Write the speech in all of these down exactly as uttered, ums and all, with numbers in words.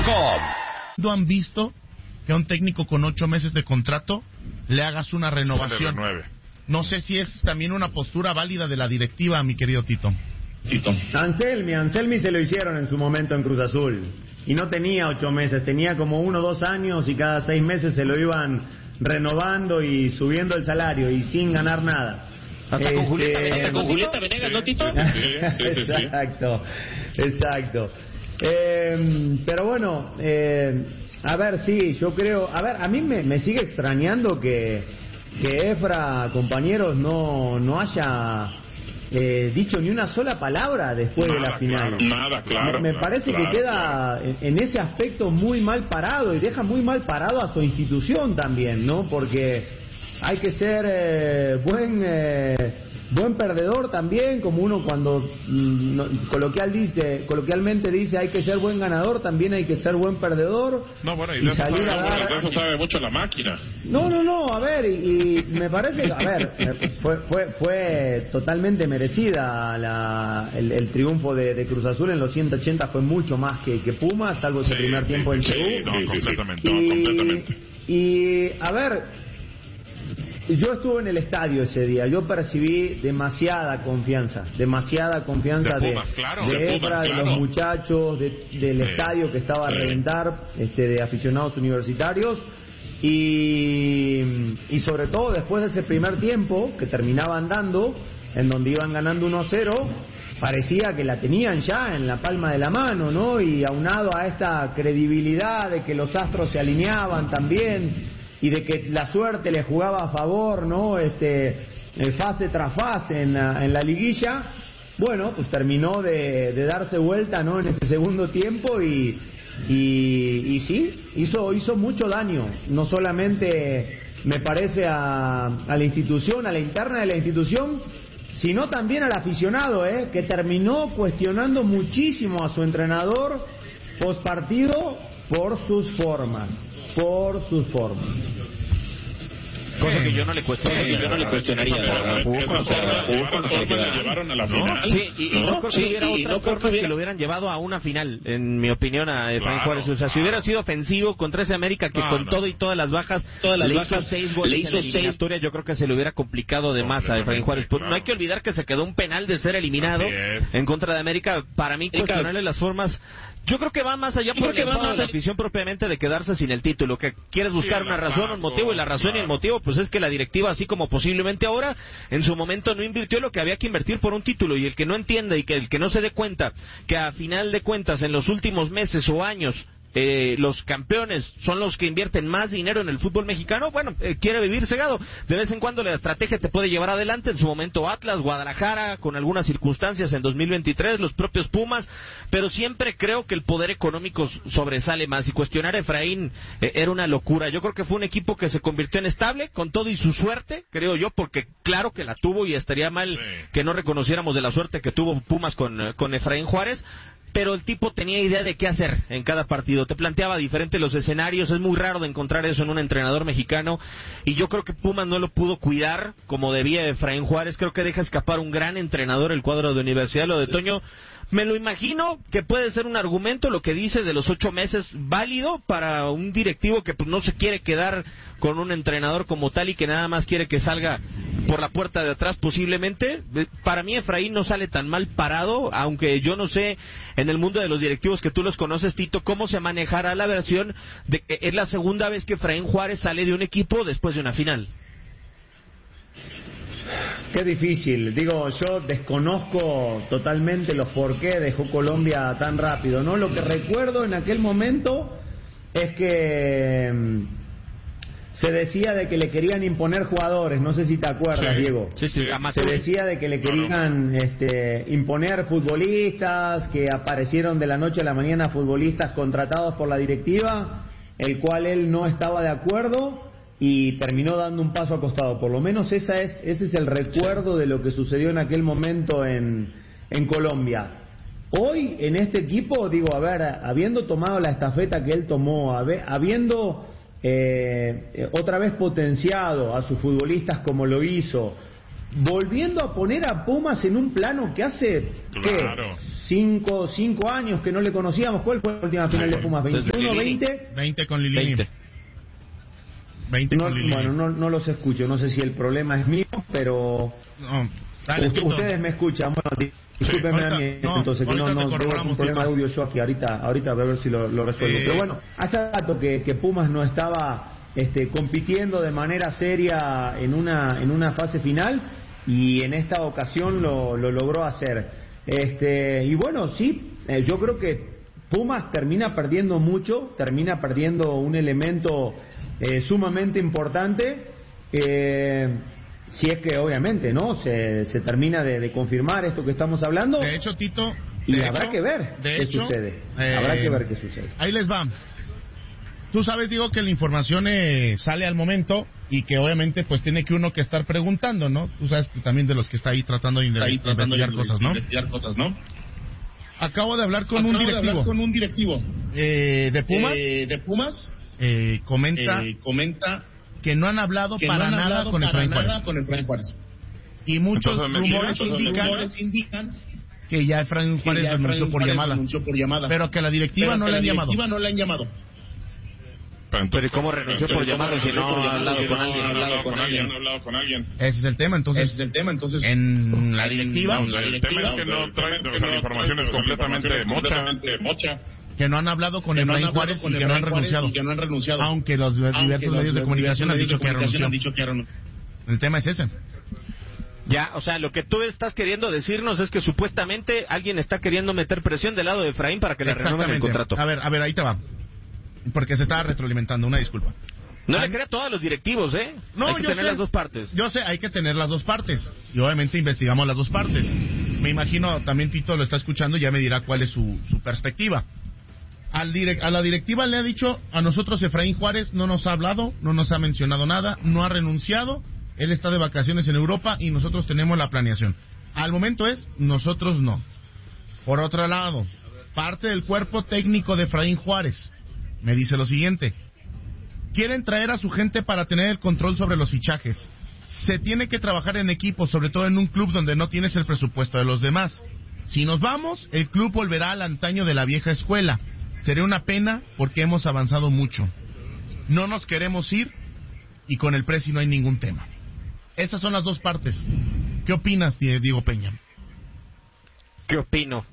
com. ¿No han visto que a un técnico con ocho meses de contrato le hagas una renovación? No sé si es también una postura válida de la directiva, mi querido Tito. Tito. Anselmi, Anselmi se lo hicieron en su momento en Cruz Azul. Y no tenía ocho meses, tenía como uno o dos años y cada seis meses se lo iban renovando y subiendo el salario y sin ganar nada. Hasta este... con Julieta Venegas, con Julieta Venegas, ¿no, Tito? Sí, sí, sí, sí, sí. Exacto, exacto. Eh, pero bueno, eh, a ver, sí, yo creo... A ver, a mí me, me sigue extrañando que, que Efra, compañeros, no, no haya... Eh, dicho ni una sola palabra después nada, de la final. Claro, nada, claro. Me, me parece claro, que queda claro. en, en ese aspecto muy mal parado y deja muy mal parado a su institución también, ¿no? Porque hay que ser eh, buen eh, buen perdedor también, como uno cuando mm, no, coloquial dice, coloquialmente dice hay que ser buen ganador, también hay que ser buen perdedor. No, bueno, y, y de, eso salir sabe, a dar... de eso sabe mucho la máquina. No, no, no, a ver, y, y me parece que, a ver, fue fue fue totalmente merecida la, el, el triunfo de, de Cruz Azul en los ciento ochenta, fue mucho más que, que Pumas, salvo ese sí, primer sí, tiempo sí, en sí, Perú. sí, no, sí, completamente, sí. no, Y, completamente. y, a ver... Yo estuve en el estadio ese día, yo percibí demasiada confianza, demasiada confianza de, Pumas, claro, de, de Efra, Pumas, de claro. los muchachos, de, del Sí. estadio que estaba a Sí. reventar, este, de aficionados universitarios, y, y sobre todo después de ese primer tiempo, que terminaba andando, en donde iban ganando uno a cero, parecía que la tenían ya en la palma de la mano, ¿no? Y aunado a esta credibilidad de que los astros se alineaban también, y de que la suerte le jugaba a favor, ¿no? Este, fase tras fase en la, en la liguilla, bueno, pues terminó de, de darse vuelta, ¿no? En ese segundo tiempo y, y, y sí, hizo, hizo mucho daño, no solamente me parece a, a la institución, a la interna de la institución, sino también al aficionado, ¿eh? Que terminó cuestionando muchísimo a su entrenador post partido por sus formas. por sus formas. Cosa que yo no le cuestionaría, que yo no le cuestionaría. llevaron a la final. Sí, y, y no creo que hubiera otra forma que lo hubieran llevado a una final, en mi opinión, a Efraín Claro, Juárez. O sea, si hubiera sido ofensivo contra ese América que no, con no. todo y todas las bajas, todas las Le bajas, hizo seis goles le hizo en la eliminatoria, yo creo que se le hubiera complicado de más a Efraín Juárez. Claro. No hay que olvidar que se quedó un penal de ser eliminado en contra de América. Para mí, cuestionarle las formas, yo creo que va más allá por que va más la afición propiamente de quedarse sin el título, que quieres buscar Sí, una razón, un motivo, y la razón claro. y el motivo pues es que la directiva, así como posiblemente ahora, en su momento no invirtió lo que había que invertir por un título, y el que no entienda y que el que no se dé cuenta que a final de cuentas en los últimos meses o años Eh, los campeones son los que invierten más dinero en el fútbol mexicano, bueno, eh, quiere vivir cegado. De vez en cuando la estrategia te puede llevar adelante, en su momento Atlas, Guadalajara, con algunas circunstancias en dos mil veintitrés, los propios Pumas, pero siempre creo que el poder económico sobresale más, y cuestionar a Efraín eh, era una locura. Yo creo que fue un equipo que se convirtió en estable, con todo y su suerte, creo yo, porque claro que la tuvo, y estaría mal sí. que no reconociéramos de la suerte que tuvo Pumas con, con Efraín Juárez, pero el tipo tenía idea de qué hacer en cada partido, te planteaba diferente los escenarios, es muy raro de encontrar eso en un entrenador mexicano, y yo creo que Pumas no lo pudo cuidar como debía Efraín Juárez. Creo que deja escapar un gran entrenador el cuadro de Universidad. Lo de Toño, me lo imagino que puede ser un argumento, lo que dice de los ocho meses, válido para un directivo que pues no se quiere quedar con un entrenador como tal y que nada más quiere que salga por la puerta de atrás posiblemente. Para mí Efraín no sale tan mal parado, aunque yo no sé en el mundo de los directivos, que tú los conoces, Tito, cómo se manejará la versión de que es la segunda vez que Efraín Juárez sale de un equipo después de una final. Qué difícil, digo, yo desconozco totalmente los por qué dejó Colombia tan rápido, ¿no? Lo que recuerdo en aquel momento es que mmm, se decía de que le querían imponer jugadores, no sé si te acuerdas, sí, Diego. Sí, sí, se decía de que le querían este, imponer futbolistas, que aparecieron de la noche a la mañana futbolistas contratados por la directiva, el cual él no estaba de acuerdo, y terminó dando un paso a costado. Por lo menos esa es, ese es el recuerdo de lo que sucedió en aquel momento en, en Colombia. Hoy, en este equipo, digo, a ver, habiendo tomado la estafeta que él tomó, habiendo eh, otra vez potenciado a sus futbolistas como lo hizo, volviendo a poner a Pumas en un plano que hace, claro. ¿qué? cinco, cinco años que no le conocíamos. ¿Cuál fue la última final de Pumas? ¿veintiuno, veinte? veinte con Lilini. veinte. veinte no, con Lilini. Bueno, no, no los escucho. No sé si el problema es mío, pero... No, dale, Usted, ustedes me escuchan. Bueno, discúlpenme sí, ahorita, a mí, no, entonces, que no, no tengo un problema de audio yo aquí. Ahorita, ahorita voy a ver si lo, lo resuelvo. Eh... Pero bueno, hace rato que, que Pumas no estaba este, compitiendo de manera seria en una, en una fase final, y en esta ocasión lo, lo logró hacer. Este, y bueno, sí, eh, yo creo que Pumas termina perdiendo mucho, termina perdiendo un elemento eh, sumamente importante, eh, si es que obviamente no se, se termina de, de confirmar esto que estamos hablando. De hecho, Tito, y de habrá hecho, que ver de qué hecho, sucede. Eh, habrá que ver qué sucede. Ahí les va. Tú sabes, digo, que la información eh, sale al momento y que obviamente pues tiene que uno que estar preguntando, ¿no? Tú sabes que también de los que está ahí tratando de, ahí tratando investigar, de cosas, ¿no? investigar cosas, ¿no? Acabo de hablar con Acabo un directivo. De hablar con un directivo eh, de Pumas. Eh, de Pumas. Eh, comenta, eh, comenta que no han hablado que para no han nada hablado con para Efraín nada Juárez. con Efraín Juárez. Y muchos Entonces, rumores, muchos indican rumores indican que ya Efraín Juárez renunció por, por llamada. Pero que a la directiva Pero no que le han la llamado. directiva no le han llamado. Pero, entonces, ¿pero cómo renunció por llamado si no ha hablado con alguien? No ha hablado con alguien, no ha hablado con alguien. Ese es el tema, entonces. Ese es el tema, entonces. En la directiva. No, la directiva el tema es que no traen, o sea, la información es completamente mocha. Que no han hablado con Efraín Juárez y que no han renunciado. Y que no han renunciado. Aunque los diversos medios de comunicación han dicho que renunció. El tema es ese. Ya, o sea, lo que tú estás queriendo decirnos es que supuestamente alguien está queriendo meter presión del lado de Efraín para que le renueven el contrato. A ver, a ver, ahí te va. Porque se estaba retroalimentando, una disculpa. No hay... le crea todo a los directivos, ¿eh? No, hay que yo tener sé, las dos partes. Yo sé, hay que tener las dos partes. Y obviamente investigamos las dos partes. Me imagino, también Tito lo está escuchando y ya me dirá cuál es su, su perspectiva. Al direct, a la directiva le ha dicho, a nosotros Efraín Juárez no nos ha hablado, no nos ha mencionado nada, no ha renunciado, él está de vacaciones en Europa y nosotros tenemos la planeación. Al momento es, nosotros no. Por otro lado, parte del cuerpo técnico de Efraín Juárez me dice lo siguiente: quieren traer a su gente para tener el control sobre los fichajes. Se tiene que trabajar en equipo, sobre todo en un club donde no tienes el presupuesto de los demás. Si nos vamos, el club volverá al antaño de la vieja escuela. Sería una pena porque hemos avanzado mucho. No nos queremos ir y con el Presi no hay ningún tema. Esas son las dos partes. ¿Qué opinas, Diego Peña? ¿Qué opino?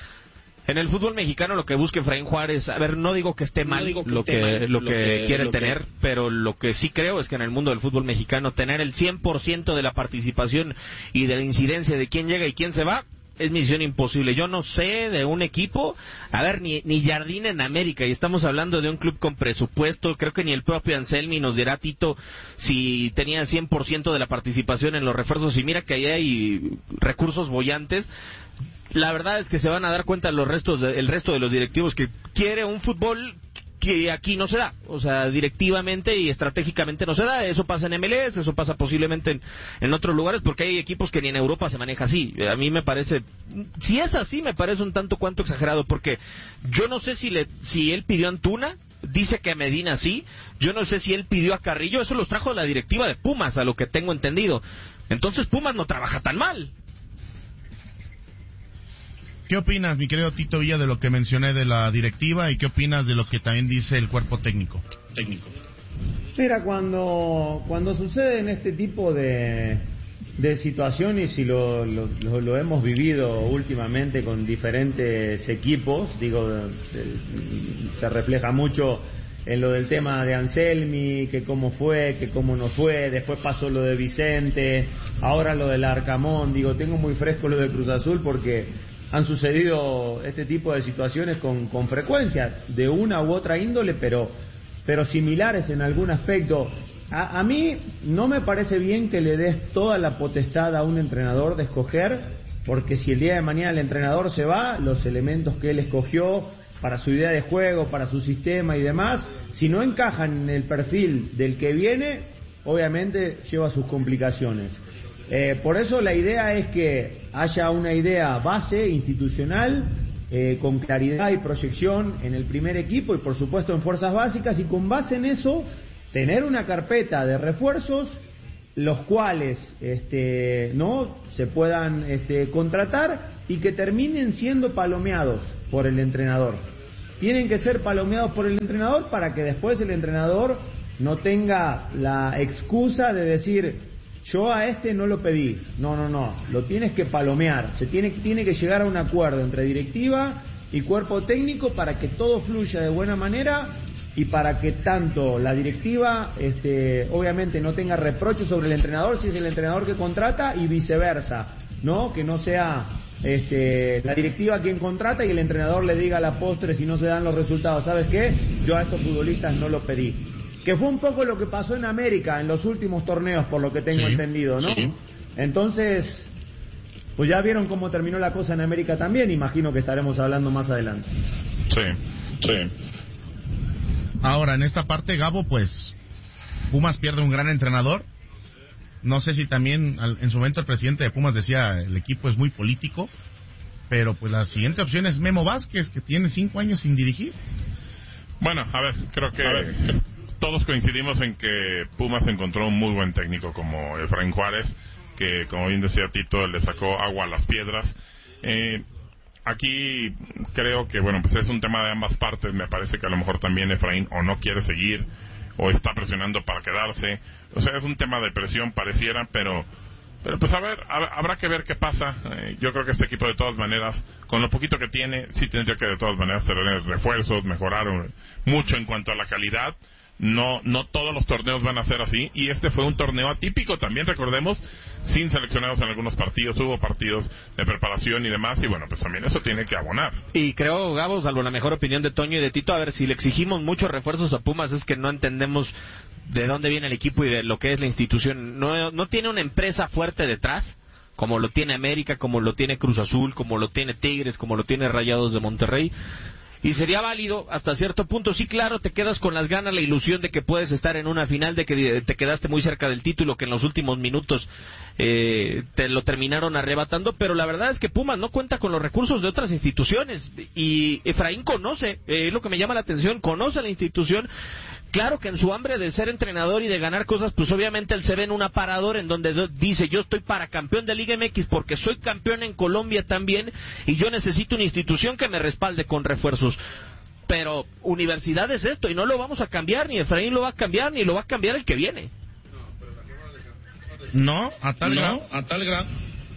En el fútbol mexicano lo que busca Efraín Juárez, a ver, no digo que esté mal, no digo que lo, esté que, mal lo, lo que que quiere lo tener, que... pero lo que sí creo es que en el mundo del fútbol mexicano tener el cien por ciento de la participación y de la incidencia de quién llega y quién se va es misión imposible. Yo no sé de un equipo, a ver, ni, ni Jardín en América, y estamos hablando de un club con presupuesto, creo que ni el propio Anselmi nos dirá, Tito, si tenía el cien por ciento de la participación en los refuerzos, y mira que ahí hay recursos bollantes. La verdad es que se van a dar cuenta los restos de, el resto de los directivos que quiere un fútbol que aquí no se da, o sea, directivamente y estratégicamente no se da. Eso pasa en M L S, eso pasa posiblemente en, en otros lugares, porque hay equipos que ni en Europa se maneja así. A mí me parece, si es así, me parece un tanto cuanto exagerado, porque yo no sé si le, si él pidió a Antuna, dice que a Medina sí, yo no sé si él pidió a Carrillo, eso los trajo la directiva de Pumas, a lo que tengo entendido. Entonces Pumas no trabaja tan mal. ¿Qué opinas, mi querido Tito Villa, de lo que mencioné de la directiva y qué opinas de lo que también dice el cuerpo técnico? Técnico. Mira, cuando cuando suceden este tipo de, de situaciones, y lo, lo, lo, lo hemos vivido últimamente con diferentes equipos, digo, se refleja mucho en lo del tema de Anselmi, que cómo fue, que cómo no fue, después pasó lo de Vicente, ahora lo del Arcamón, digo, tengo muy fresco lo de Cruz Azul porque han sucedido este tipo de situaciones con, con frecuencia, de una u otra índole, pero, pero similares en algún aspecto. A, a mí no me parece bien que le des toda la potestad a un entrenador de escoger, porque si el día de mañana el entrenador se va, los elementos que él escogió para su idea de juego, para su sistema y demás, si no encajan en el perfil del que viene, obviamente lleva sus complicaciones. Eh, por eso la idea es que haya una idea base institucional eh, con claridad y proyección en el primer equipo y por supuesto en fuerzas básicas, y con base en eso tener una carpeta de refuerzos los cuales este, no se puedan este, contratar y que terminen siendo palomeados por el entrenador. Tienen que ser palomeados por el entrenador para que después el entrenador no tenga la excusa de decir, yo a este no lo pedí. No, no, no, lo tienes que palomear. Se tiene, tiene que llegar a un acuerdo entre directiva y cuerpo técnico para que todo fluya de buena manera y para que tanto la directiva este, obviamente no tenga reproches sobre el entrenador si es el entrenador que contrata y viceversa, ¿no? Que no sea este, la directiva quien contrata y el entrenador le diga a la postre si no se dan los resultados, ¿sabes qué? Yo a estos futbolistas no los pedí. Que fue un poco lo que pasó en América en los últimos torneos, por lo que tengo sí, entendido, ¿no? Sí. Entonces, pues ya vieron cómo terminó la cosa en América también, imagino que estaremos hablando más adelante. Sí, sí. Ahora, en esta parte, Gabo, pues, Pumas pierde un gran entrenador. No sé si también, en su momento el presidente de Pumas decía, el equipo es muy político, pero pues la siguiente opción es Memo Vázquez, que tiene cinco años sin dirigir. Bueno, a ver, creo que... A ver. Todos coincidimos en que Pumas encontró un muy buen técnico como Efraín Juárez, que como bien decía Tito, le sacó agua a las piedras. Eh, aquí creo que, bueno, pues es un tema de ambas partes. Me parece que a lo mejor también Efraín o no quiere seguir o está presionando para quedarse. O sea, es un tema de presión, pareciera, pero... Pero pues a ver, habrá que ver qué pasa. Eh, yo creo que este equipo de todas maneras, con lo poquito que tiene, sí tendría que de todas maneras tener refuerzos, mejorar mucho en cuanto a la calidad. No, no todos los torneos van a ser así, y este fue un torneo atípico también, recordemos, sin seleccionados en algunos partidos, hubo partidos de preparación y demás, y bueno, pues también eso tiene que abonar. Y creo, Gabo, salvo la mejor opinión de Toño y de Tito, a ver, si le exigimos muchos refuerzos a Pumas es que no entendemos de dónde viene el equipo y de lo que es la institución. No, no tiene una empresa fuerte detrás, como lo tiene América, como lo tiene Cruz Azul, como lo tiene Tigres, como lo tiene Rayados de Monterrey. Y sería válido hasta cierto punto. Sí, claro, te quedas con las ganas, la ilusión de que puedes estar en una final, de que te quedaste muy cerca del título, que en los últimos minutos eh, te lo terminaron arrebatando, pero la verdad es que Pumas no cuenta con los recursos de otras instituciones, y Efraín conoce, eh, es lo que me llama la atención, conoce la institución. Claro que en su hambre de ser entrenador y de ganar cosas, pues obviamente él se ve en un aparador en donde dice, yo estoy para campeón de Liga M X porque soy campeón en Colombia también, y yo necesito una institución que me respalde con refuerzos. Pero universidad es esto, y no lo vamos a cambiar, ni Efraín lo va a cambiar, ni lo va a cambiar el que viene. No, a tal no, grado. a tal grado.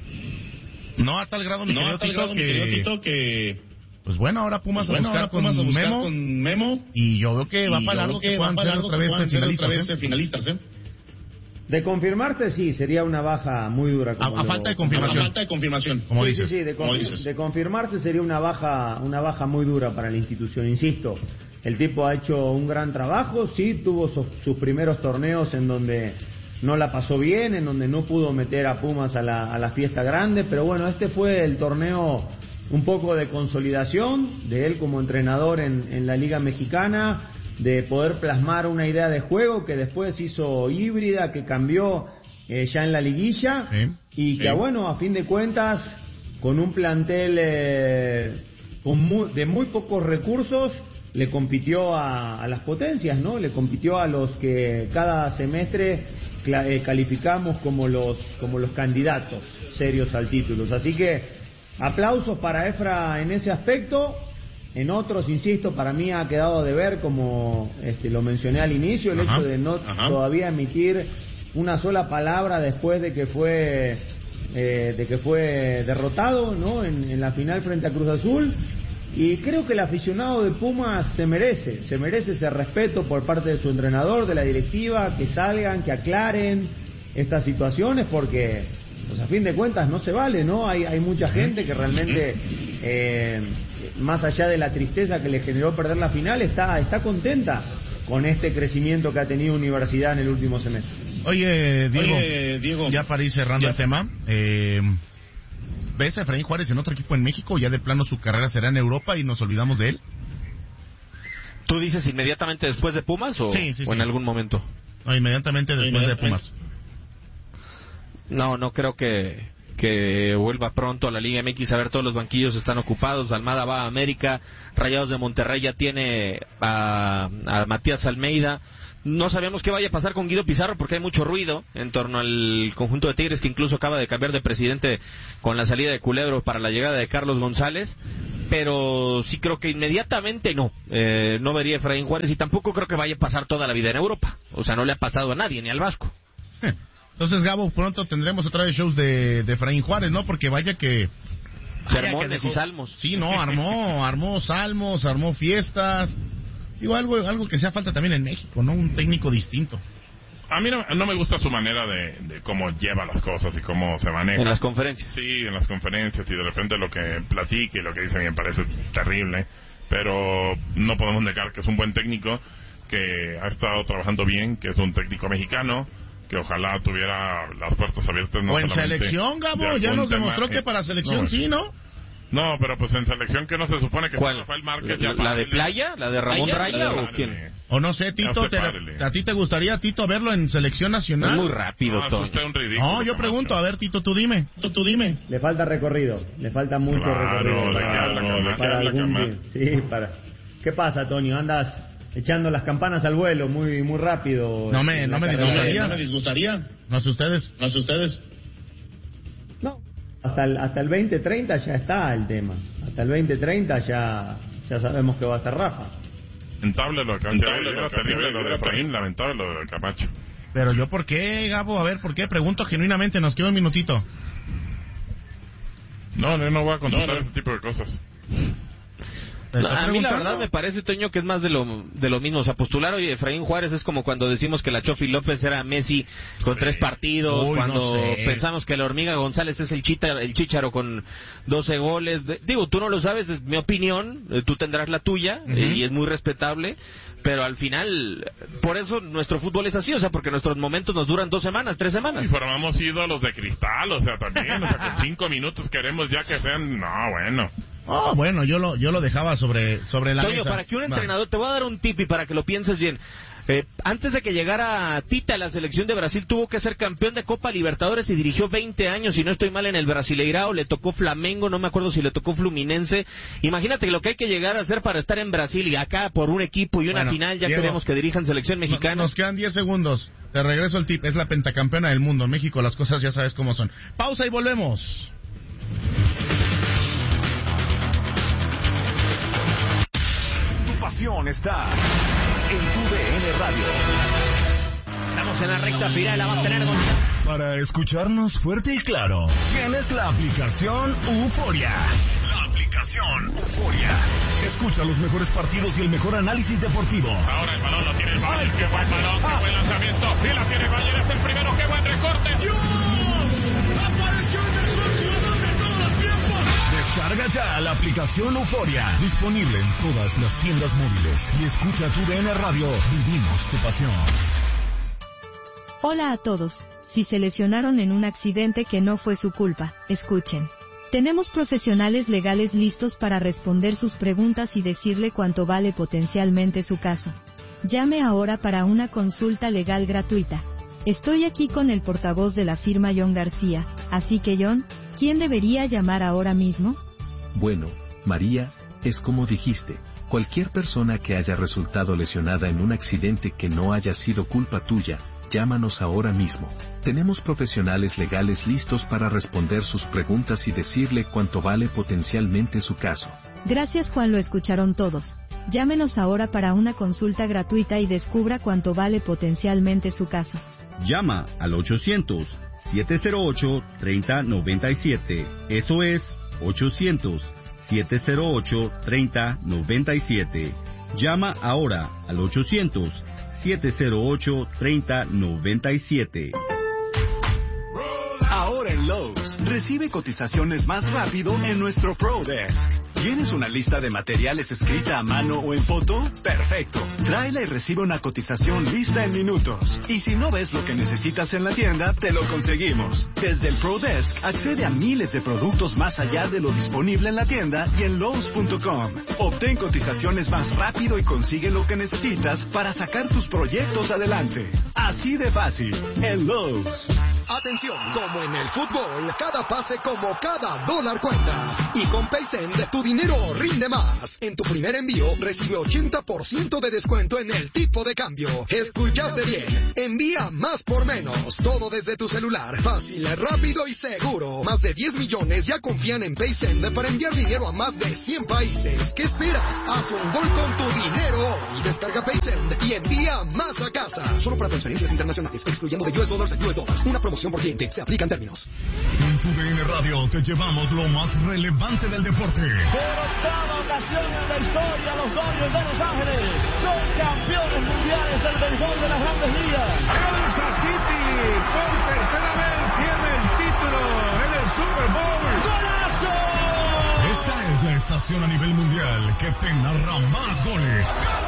No, a tal grado, mi no, querido a tal Tito, grado, que... mi querido Tito, que... Pues bueno, ahora Pumas, pues bueno, a, buscar ahora Pumas con a buscar Memo, con Memo, y yo veo que va para largo que, que puedan ser otra vez finalistas, vez ¿eh? finalistas ¿eh? De confirmarse, sí, sería una baja muy dura. A, a lo, falta de confirmación. A falta de confirmación. Como sí, dices. Sí, sí, de, como dices. de confirmarse sería una baja, una baja muy dura para la institución, insisto. El tipo ha hecho un gran trabajo, sí, tuvo sus, sus primeros torneos en donde no la pasó bien, en donde no pudo meter a Pumas a la, a la fiesta grande, pero bueno, este fue el torneo un poco de consolidación de él como entrenador en, en la Liga Mexicana, de poder plasmar una idea de juego que después hizo híbrida, que cambió eh, ya en la liguilla, sí, y que sí. bueno, a fin de cuentas, con un plantel eh, con muy, de muy pocos recursos, le compitió a, a las potencias, ¿no? Le compitió a los que cada semestre cla- eh, calificamos como los como los candidatos serios al título. Así que aplausos para Efra en ese aspecto. En otros, insisto, para mí ha quedado de ver, como este, lo mencioné al inicio, el ajá, hecho de no ajá. todavía emitir una sola palabra después de que fue eh, de que fue derrotado, ¿no? En, en la final frente a Cruz Azul. Y creo que el aficionado de Pumas se merece, se merece ese respeto por parte de su entrenador, de la directiva, que salgan, que aclaren estas situaciones, porque pues a fin de cuentas no se vale, ¿no? Hay, hay mucha gente que realmente, eh, más allá de la tristeza que le generó perder la final, está, está contenta con este crecimiento que ha tenido Universidad en el último semestre. Oye, Diego, Oye, Diego ya para ir cerrando ya. el tema, eh, ¿ves a Efraín Juárez en otro equipo en México? ¿Ya de plano su carrera será en Europa y nos olvidamos de él? ¿Tú dices inmediatamente después de Pumas o, sí, sí, o en sí. algún momento? No, inmediatamente después de Pumas. No, no creo que, que vuelva pronto a la Liga M X. A ver, todos los banquillos están ocupados. Almada va a América, Rayados de Monterrey ya tiene a, a Matías Almeida. No sabemos qué vaya a pasar con Guido Pizarro porque hay mucho ruido en torno al conjunto de Tigres, que incluso acaba de cambiar de presidente con la salida de Culebro para la llegada de Carlos González. Pero sí creo que inmediatamente no, eh, no vería a Efraín Juárez, y tampoco creo que vaya a pasar toda la vida en Europa. O sea, no le ha pasado a nadie, ni al Vasco. Entonces, Gabo, pronto tendremos otra vez shows de, de Efraín Juárez, ¿no? Porque vaya que... Sermones y salmos. Sí, no, armó, armó salmos, armó fiestas. Digo, algo, algo que sea falta también en México, ¿no? Un técnico distinto. A mí no, no me gusta su manera de, de cómo lleva las cosas y cómo se maneja. En las conferencias. Sí, en las conferencias, y de repente lo que platica y lo que dice me parece terrible, pero no podemos negar que es un buen técnico, que ha estado trabajando bien, que es un técnico mexicano, que ojalá tuviera las puertas abiertas. No o en selección, Gabo, ya nos demostró tema, que para selección no, sí, ¿no? No, pero pues en selección que no se supone que ¿cuál? Rafael Márquez ¿La, ya ¿La de Playa? ¿La de Ramón Raya, Raya o quién? O no sé, Tito, te, ¿a ti te gustaría, Tito, verlo en selección nacional? Es muy rápido, no, todo. Usted un ridículo, no, yo pregunto, a ver, Tito, tú dime, tú, tú dime. Le falta recorrido, le falta mucho claro, recorrido. Le para, habla, para, para habla, algún día. Sí, para... ¿Qué pasa, Toño? Andas echando las campanas al vuelo muy muy rápido. No me, no me disgustaría. No me disgustaría. No sé ustedes. No sé ustedes. No. Hasta el, hasta el veinte treinta ya está el tema. Hasta el veinte treinta ya ya sabemos que va a ser Rafa. Lamentable lo de Camacho. Era terrible lo de Efraín, lamentable lo de Camacho. Pero yo, ¿por qué, Gabo? A ver, ¿por qué? Pregunto genuinamente, nos queda un minutito. No, no, no voy a contestar no, no. ese tipo de cosas. No, a mí la verdad me parece, Toño, que es más de lo de lo mismo. O sea, postular hoy Efraín Juárez es como cuando decimos que la Chofi López era Messi con sí. tres partidos, Uy, cuando no sé. pensamos que la Hormiga González es el chita, el Chícharo con doce goles. De, digo, tú no lo sabes, es mi opinión, eh, tú tendrás la tuya, uh-huh. eh, y es muy respetable, pero al final, por eso nuestro fútbol es así, o sea, porque nuestros momentos nos duran dos semanas, tres semanas. Y formamos ídolos de cristal, o sea, también, o sea, con cinco minutos queremos ya que sean, no, bueno... Oh, bueno, yo lo yo lo dejaba sobre sobre la Toño, mesa. para que un entrenador, vale. te voy a dar un tip y para que lo pienses bien. Eh, antes de que llegara Tita a la selección de Brasil, tuvo que ser campeón de Copa Libertadores y dirigió veinte años, si no estoy mal, en el Brasileirao. Le tocó Flamengo, no me acuerdo si le tocó Fluminense. Imagínate lo que hay que llegar a hacer para estar en Brasil y acá por un equipo y una bueno, final. Ya Diego, queremos que dirijan selección mexicana. Nos quedan diez segundos. Te regreso el tip. Es la pentacampeona del mundo. México, las cosas ya sabes cómo son. Pausa y volvemos. Está en tu D N Radio. Estamos en la recta final, la va a tener Gonzalo. Para escucharnos fuerte y claro, tienes la aplicación Euforia. La aplicación Euforia. Escucha los mejores partidos y el mejor análisis deportivo. Ahora el balón lo tiene el Bayern. Qué buen balón, qué buen lanzamiento. Y la tiene el Bayern, es el primero. Qué buen recorte. ¡Dios! ¡Apareció el mejor jugador de todos los tiempos! Descarga ya la aplicación Euforia. Disponible en todas las tiendas móviles. Y escucha tu D N Radio. Vivimos tu pasión. Hola a todos. Si se lesionaron en un accidente que no fue su culpa, escuchen. Tenemos profesionales legales listos para responder sus preguntas y decirle cuánto vale potencialmente su caso. Llame ahora para una consulta legal gratuita. Estoy aquí con el portavoz de la firma John García, así que John, ¿quién debería llamar ahora mismo? Bueno, María, es como dijiste, cualquier persona que haya resultado lesionada en un accidente que no haya sido culpa tuya, llámanos ahora mismo. Tenemos profesionales legales listos para responder sus preguntas y decirle cuánto vale potencialmente su caso. Gracias, Juan, lo escucharon todos. Llámenos ahora para una consulta gratuita y descubra cuánto vale potencialmente su caso. Llama al ochocientos, siete cero ocho, tres cero nueve siete. Eso es ochocientos, siete cero ocho, tres cero nueve siete. Llama ahora al ochocientos, siete cero ocho, tres cero nueve siete. Ahora en Lowe's, recibe cotizaciones más rápido en nuestro Pro Desk. ¿Tienes una lista de materiales escrita a mano o en foto? Perfecto. Tráela y recibe una cotización lista en minutos. Y si no ves lo que necesitas en la tienda, te lo conseguimos. Desde el Pro Desk, accede a miles de productos más allá de lo disponible en la tienda y en Lowe's punto com. Obtén cotizaciones más rápido y consigue lo que necesitas para sacar tus proyectos adelante. Así de fácil, en Lowe's. Atención, como en el fútbol, cada pase como cada dólar cuenta. Y con PaySend, tu dinero rinde más. En tu primer envío, recibe ochenta por ciento de descuento en el tipo de cambio. Escuchaste bien. Envía más por menos. Todo desde tu celular. Fácil, rápido y seguro. Más de diez millones ya confían en PaySend para enviar dinero a más de cien países. ¿Qué esperas? Haz un gol con tu dinero hoy. Descarga PaySend y envía más a casa. Solo para transferencias internacionales, excluyendo de U S Dollars a U S Dollars. Una promoción por cliente. Se aplican términos. En tu D N Radio te llevamos lo más relevante del deporte. Por octava ocasión en la historia, los Dodgers de Los Ángeles son campeones mundiales del béisbol de las Grandes Ligas. Kansas City por tercera vez tiene el título en el Super Bowl. ¡Golazo! Esta es la estación a nivel mundial que te narra más goles.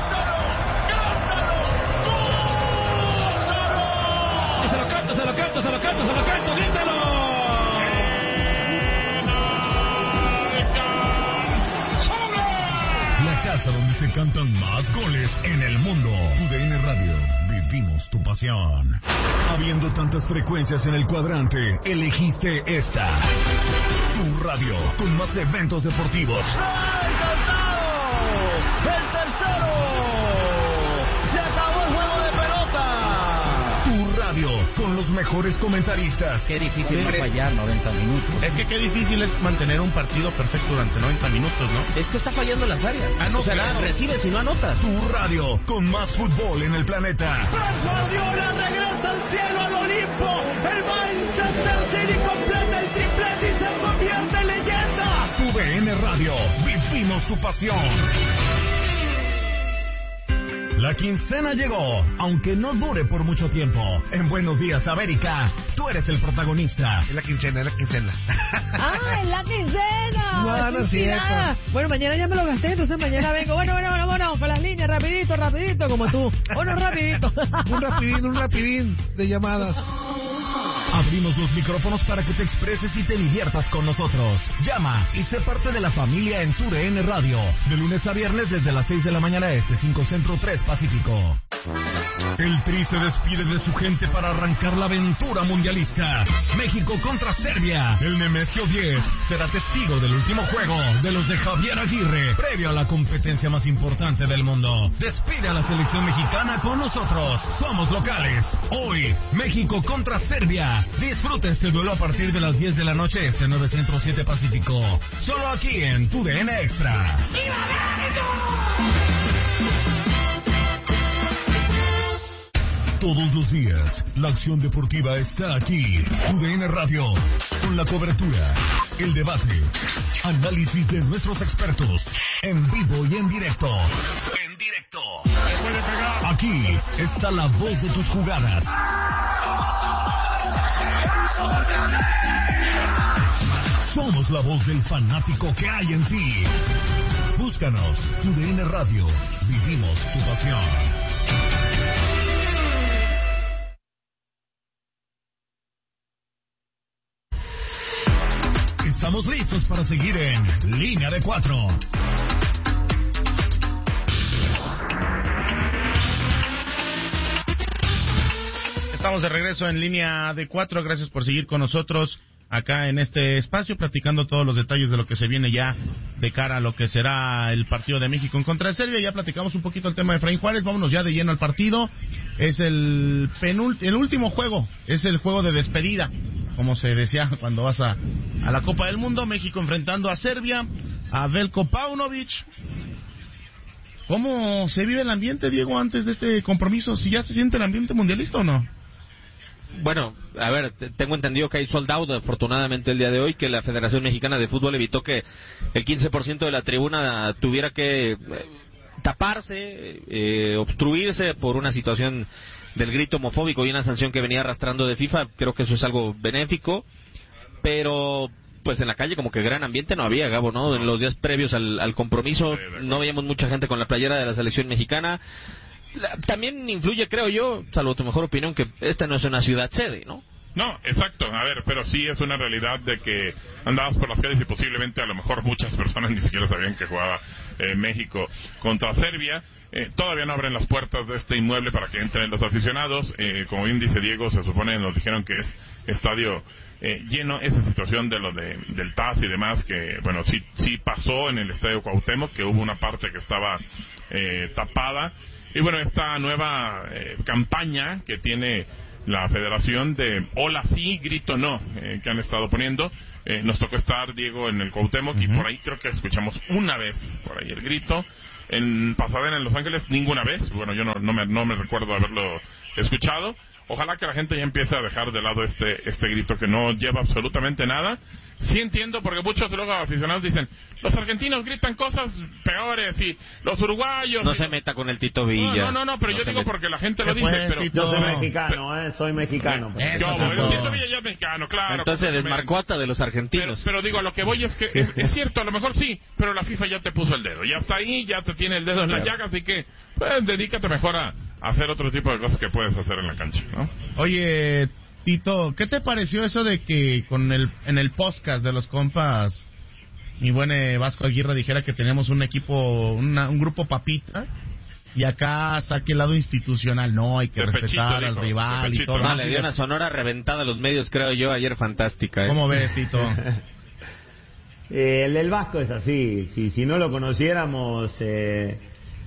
Se lo canto, se lo canto, se lo canto, se lo canto, grítalo. La casa donde se cantan más goles en el mundo. Tu D N Radio, vivimos tu pasión. Habiendo tantas frecuencias en el cuadrante, elegiste esta. Tu radio, con más eventos deportivos. ¡Ay, cantado! ¡El tercero! ¡Se acabó el juego de pelota! Tu radio, con los mejores comentaristas. Qué difícil es fallar noventa minutos. Es que qué difícil es mantener un partido perfecto durante noventa minutos, ¿no? Es que está fallando las áreas. Ah, no, o sea, claro. recibes y no anotas. Tu radio, con más fútbol en el planeta. Frank Guardiola regresa al cielo, al Olimpo. El Manchester City completa el triplete y se convierte en leyenda. Tu D N Radio, vivimos tu pasión. La quincena llegó, aunque no dure por mucho tiempo. En Buenos Días, América, tú eres el protagonista. Es la quincena, es la quincena. ¡Ah, es la quincena! No, no es cierto. Bueno, mañana ya me lo gasté, entonces mañana vengo. Bueno, bueno, bueno, bueno, con las líneas, rapidito, rapidito, como tú. Bueno, rapidito. Un rapidín, un rapidín de llamadas. Abrimos los micrófonos para que te expreses y te diviertas con nosotros. Llama y sé parte de la familia en tu D N Radio. De lunes a viernes desde las seis de la mañana este, cinco Centro, tres Pacífico. El Tri se despide de su gente para arrancar la aventura mundialista. México contra Serbia. El Nemesio diez será testigo del último juego de los de Javier Aguirre, previo a la competencia más importante del mundo. Despide a la selección mexicana con nosotros. Somos locales. Hoy, México contra Serbia. Disfruta este duelo a partir de las diez de la noche este, nueve Centro, siete Pacífico. Solo aquí en tu D N Extra. ¡Viva México! Todos los días, la acción deportiva está aquí. Tu D N Radio, con la cobertura, el debate, análisis de nuestros expertos, en vivo y en directo. En directo. Aquí está la voz de tus jugadas. Somos la voz del fanático que hay en ti. Búscanos, Tu D N Radio, vivimos tu pasión. Estamos listos para seguir en Línea de Cuatro. Estamos de regreso en Línea de Cuatro. Gracias por seguir con nosotros acá en este espacio, platicando todos los detalles de lo que se viene ya de cara a lo que será el partido de México en contra de Serbia. Ya platicamos un poquito el tema de Efraín Juárez. Vámonos ya de lleno al partido. Es el penult- el último juego, es el juego de despedida, como se decía cuando vas a, a la Copa del Mundo. México enfrentando a Serbia, a Veljko Paunovic. ¿Cómo se vive el ambiente, Diego, antes de este compromiso? ¿Si ya se siente el ambiente mundialista o no? Bueno, a ver, tengo entendido que hay sold out, afortunadamente, el día de hoy, que la Federación Mexicana de Fútbol evitó que el quince por ciento de la tribuna tuviera que eh, taparse, eh, obstruirse por una situación del grito homofóbico y una sanción que venía arrastrando de FIFA. Creo que eso es algo benéfico, pero pues en la calle como que gran ambiente no había, Gabo, ¿no? En los días previos al, al compromiso no veíamos mucha gente con la playera de la selección mexicana. También influye, creo yo, salvo tu mejor opinión, que esta no es una ciudad sede, ¿no? No, exacto, a ver, pero sí es una realidad de que andabas por las calles y posiblemente a lo mejor muchas personas ni siquiera sabían que jugaba eh, México contra Serbia. Eh, todavía no abren las puertas de este inmueble para que entren los aficionados. Eh, como bien dice Diego, se supone, nos dijeron que es estadio eh, lleno. Esa situación de lo de, del T A S y demás, que bueno, sí, sí pasó en el estadio Cuauhtémoc, que hubo una parte que estaba eh, tapada. Y bueno, esta nueva eh, campaña que tiene la federación de hola sí, grito no, eh, que han estado poniendo. Eh, nos tocó estar, Diego, en el Cuauhtémoc, uh-huh. y por ahí creo que escuchamos una vez por ahí el grito. En Pasadena, en Los Ángeles, ninguna vez. Bueno, yo no, no, me, no me recuerdo haberlo escuchado. Ojalá que la gente ya empiece a dejar de lado este este grito que no lleva absolutamente nada. Sí entiendo, porque muchos luego aficionados dicen, los argentinos gritan cosas peores y los uruguayos... No y... se meta con el Tito Villa. No, no, no, pero no yo digo meta. Porque la gente lo dice, Fue, pero... Yo soy mexicano, eh, soy mexicano. Pues. Yo, el Tito Villa ya es mexicano, claro. Entonces desmarcó hasta de los argentinos. Pero, pero digo, a lo que voy es que es, es cierto, a lo mejor sí, pero la FIFA ya te puso el dedo. Ya está ahí, ya te tiene el dedo en la llaga, así que pues, dedícate mejor a hacer otro tipo de cosas que puedes hacer en la cancha, ¿no? Oye, Tito, ¿qué te pareció eso de que con el en el podcast de los compas mi buen eh, Vasco Aguirre dijera que tenemos un equipo, una, un grupo papita, y acá saque el lado institucional? No, hay que de respetar pechito, al dijo, rival y todo. No, le dio una sonora reventada a los medios, creo yo, ayer fantástica. ¿eh? ¿Cómo ves, Tito? eh, el del Vasco es así, si, si no lo conociéramos... Eh...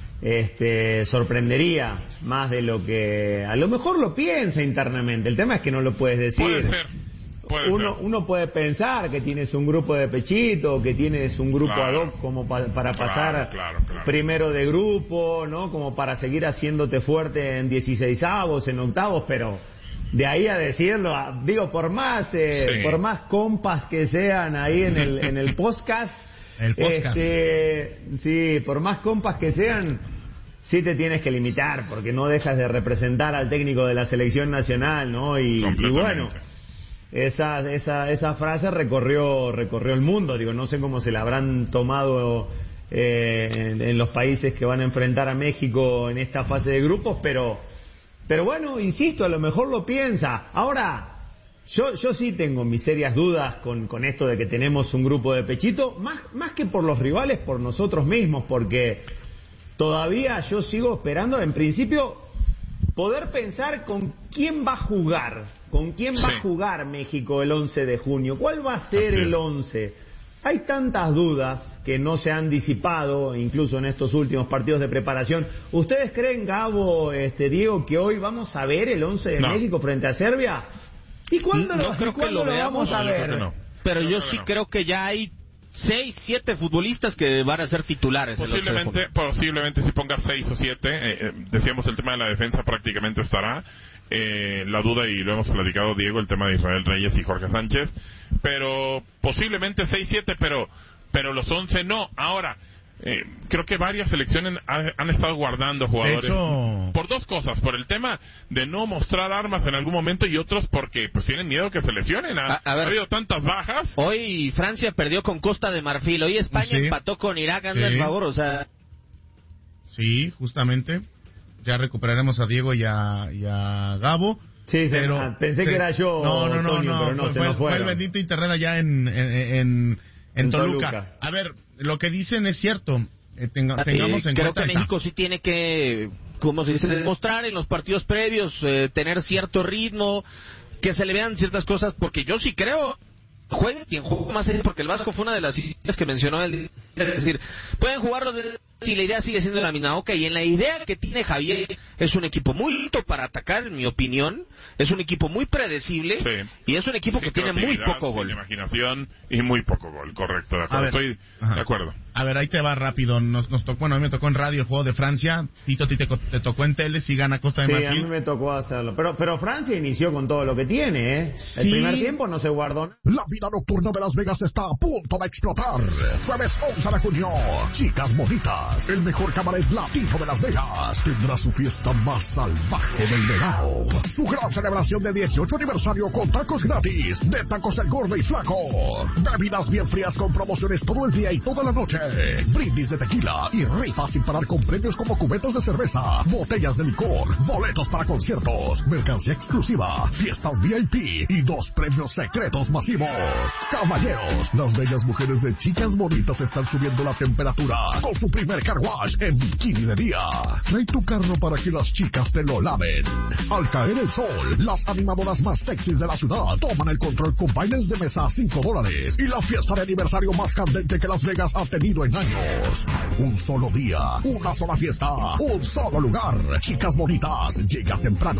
Este, sorprendería más de lo que a lo mejor lo piensa internamente. El tema es que no lo puedes decir. Puede ser. Puede uno, ser. uno puede pensar que tienes un grupo de pechito, que tienes un grupo claro. ad hoc como pa, para claro, pasar claro, claro. primero de grupo, ¿no? Como para seguir haciéndote fuerte en dieciseisavos, en octavos, pero de ahí a decirlo, a, digo, por más eh, sí. por más compas que sean ahí en el en el podcast. El podcast. Este, sí, por más compas que sean, sí te tienes que limitar, porque no dejas de representar al técnico de la selección nacional, ¿no? Y, y bueno, esa, esa, esa frase recorrió, recorrió el mundo. Digo, no sé cómo se la habrán tomado eh, en, en los países que van a enfrentar a México en esta fase de grupos, pero, pero bueno, insisto, a lo mejor lo piensa. Ahora, Yo, yo sí tengo mis serias dudas con, con esto de que tenemos un grupo de pechito, más, más que por los rivales, por nosotros mismos, porque todavía yo sigo esperando, en principio, poder pensar con quién va a jugar, con quién va sí. a jugar México el once de junio, cuál va a ser el once. Hay tantas dudas que no se han disipado, incluso en estos últimos partidos de preparación. ¿Ustedes creen, Gabo, este, Diego, que hoy vamos a ver el once de no. México frente a Serbia? ¿Y cuándo no lo, creo ¿y cuándo que lo, lo veamos, vamos a ver? No. Pero yo, yo sí no. creo que ya hay seis, siete futbolistas que van a ser titulares. Posiblemente, posiblemente si pongas seis o siete, eh, eh, decíamos el tema de la defensa prácticamente estará. Eh, la duda, y lo hemos platicado, Diego, el tema de Israel Reyes y Jorge Sánchez, pero posiblemente seis, siete, pero, pero los once no. Ahora, Eh, creo que varias selecciones han, han estado guardando jugadores hecho... por dos cosas, por el tema de no mostrar armas en algún momento, y otros porque pues tienen miedo que se lesionen. Ha, a, a ver, ha habido tantas bajas. Hoy Francia perdió con Costa de Marfil, hoy España sí. empató con Irak, anda sí. el favor, o sea... Sí, justamente, ya recuperaremos a Diego y a, y a Gabo. Sí, pero se, pensé se, que era yo, no, no, no, Toño, no, pero no, fue, se fue, nos fue el bendito internet allá en, en, en, en Toluca. Toluca. A ver, lo que dicen es cierto. Eh, tenga, tengamos eh, en creo cuenta que México sí tiene que, como se dice, demostrar en los partidos previos, eh, tener cierto ritmo, que se le vean ciertas cosas, porque yo sí creo, juegue quien juega más serio, porque el Vasco fue una de las ideas que mencionó él, es decir, pueden jugar los de, si la idea sigue siendo la misma, ok, y en la idea que tiene Javier, es un equipo muy listo para atacar, en mi opinión, es un equipo muy predecible, sí. y es un equipo sin que tiene muy poco gol. Sin imaginación y muy poco gol, correcto, de acuerdo, ver, estoy ajá. de acuerdo. A ver, ahí te va rápido, nos, nos tocó, bueno, a mí me tocó en radio el juego de Francia, Tito, a ti te, te tocó en tele, si gana Costa de sí, Marfil. Sí, a mí me tocó hacerlo, pero, pero Francia inició con todo lo que tiene, ¿eh? Sí. El primer tiempo no se guardó. La vida nocturna de Las Vegas está a punto de explotar. Jueves once de junio, Chicas Bonitas, el mejor cabaret latino de Las Vegas, tendrá su fiesta fiesta más salvaje del verano. Su gran celebración de dieciocho aniversario con tacos gratis de Tacos El Gordo y Flaco. Bebidas bien frías con promociones todo el día y toda la noche. Brindis de tequila y rifas sin parar con premios como cubetas de cerveza, botellas de licor, boletos para conciertos, mercancía exclusiva, fiestas V I P y dos premios secretos masivos. Caballeros, las bellas mujeres de Chicas Bonitas están subiendo la temperatura con su primer car wash en bikini de día. Trae tu carro para que las chicas te lo laven. Al caer el sol, las animadoras más sexys de la ciudad toman el control con bailes de mesa a cinco dólares y la fiesta de aniversario más candente que Las Vegas ha tenido en años. Un solo día, una sola fiesta, un solo lugar. Chicas Bonitas, llega temprano.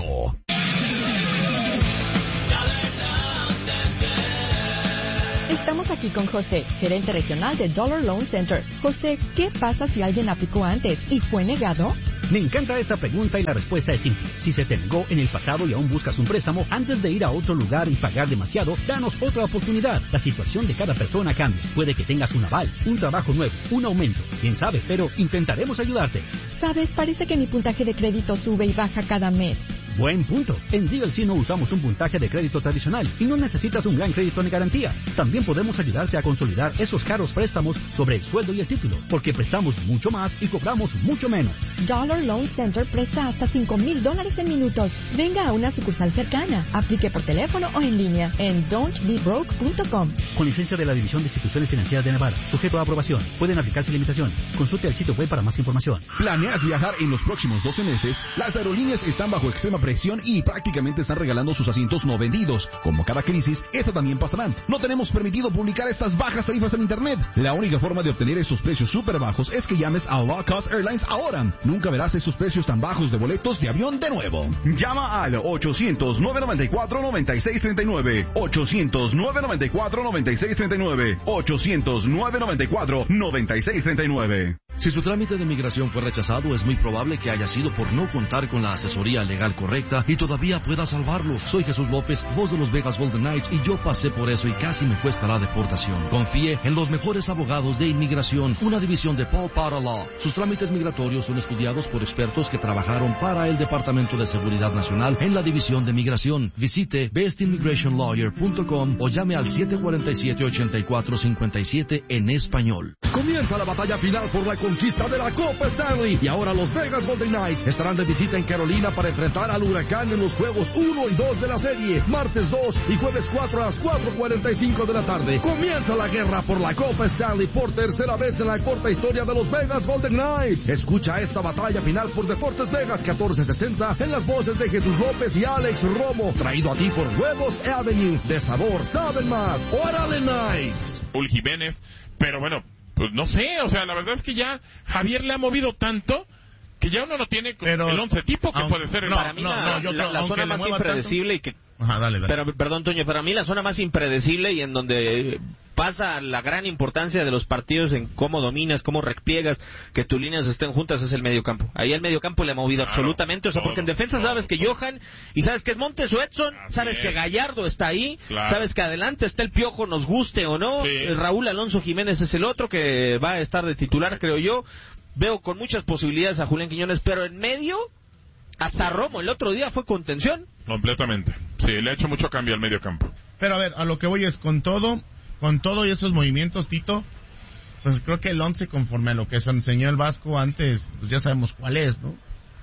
Estamos aquí con José, gerente regional de Dollar Loan Center. José, ¿qué pasa si alguien aplicó antes y fue negado? Me encanta esta pregunta y la respuesta es simple. Si se te negó en el pasado y aún buscas un préstamo, antes de ir a otro lugar y pagar demasiado, danos otra oportunidad. La situación de cada persona cambia. Puede que tengas un aval, un trabajo nuevo, un aumento. Quién sabe, pero intentaremos ayudarte. Sabes, parece que mi puntaje de crédito sube y baja cada mes. Buen punto. En D L C no usamos un puntaje de crédito tradicional y no necesitas un gran crédito ni garantías. También podemos ayudarte a consolidar esos caros préstamos sobre el sueldo y el título, porque prestamos mucho más y cobramos mucho menos. Dollar Loan Center presta hasta cinco mil dólares en minutos. Venga a una sucursal cercana. Aplique por teléfono o en línea en don't be broke punto com. Con licencia de la División de Instituciones Financieras de Nevada. Sujeto a aprobación. Pueden aplicarse limitaciones. Consulte el sitio web para más información. ¿Planeas viajar en los próximos doce meses? Las aerolíneas están bajo extrema presión y prácticamente están regalando sus asientos no vendidos. Como cada crisis, esta también pasará. No tenemos permitido publicar estas bajas tarifas en internet. La única forma de obtener esos precios súper bajos es que llames a Low Cost Airlines ahora. Nunca verás esos precios tan bajos de boletos de avión de nuevo. Llama al ochocientos, nueve noventa y cuatro, noventa y seis treinta y nueve. ochocientos, nueve noventa y cuatro, noventa y seis treinta y nueve. ochocientos, nueve noventa y cuatro, noventa y seis treinta y nueve. Si su trámite de migración fue rechazado, es muy probable que haya sido por no contar con la asesoría legal correcta y todavía pueda salvarlo. Soy Jesús López, voz de los Vegas Golden Knights, y yo pasé por eso y casi me cuesta la deportación. Confíe en los mejores abogados de inmigración, una división de Paul Potter Law. Sus trámites migratorios son estudiados por expertos que trabajaron para el Departamento de Seguridad Nacional en la División de Migración. Visite best immigration lawyer punto com o llame al siete cuatro siete, ocho cuatro cinco siete en español. Comienza la batalla final por la conquista de la Copa Stanley y ahora los Vegas Golden Knights estarán de visita en Carolina para enfrentar al Huracán en los juegos uno y dos de la serie, martes dos y jueves cuatro a las cuatro cuarenta y cinco de la tarde. Comienza la guerra por la Copa Stanley por tercera vez en la corta historia de los Vegas Golden Knights. Escucha esta batalla final por Deportes Vegas catorce sesenta en las voces de Jesús López y Alex Romo, traído a ti por Huevos Avenue. De sabor saben más. ¡Órale, Knights! Ul Jiménez, pero bueno, pues no sé, o sea, la verdad es que ya Javier le ha movido tanto que ya uno no tiene pero, el once tipo que aunque, puede ser el... No, para mí no, la, no, yo la, la zona más impredecible tanto, y que... Ajá, dale, dale. Pero, perdón, Toño, para mí la zona más impredecible y en donde pasa la gran importancia de los partidos en cómo dominas, cómo repliegas, que tus líneas estén juntas es el mediocampo. Ahí el mediocampo le ha movido claro, absolutamente, o sea, todo, porque en defensa todo, sabes que Johan, y sabes que es Montes o Edson, Así sabes es. que Gallardo está ahí, claro. sabes que adelante está el Piojo, nos guste o no, sí. Raúl Alonso Jiménez es el otro que va a estar de titular, creo yo. Veo con muchas posibilidades a Julián Quiñones, pero en medio, hasta Romo el otro día fue contención. Completamente. Sí, le ha hecho mucho cambio al medio campo. Pero a ver, a lo que voy es, con todo, con todo y esos movimientos, Tito, pues creo que el once, conforme a lo que se enseñó el Vasco antes, pues ya sabemos cuál es, ¿no?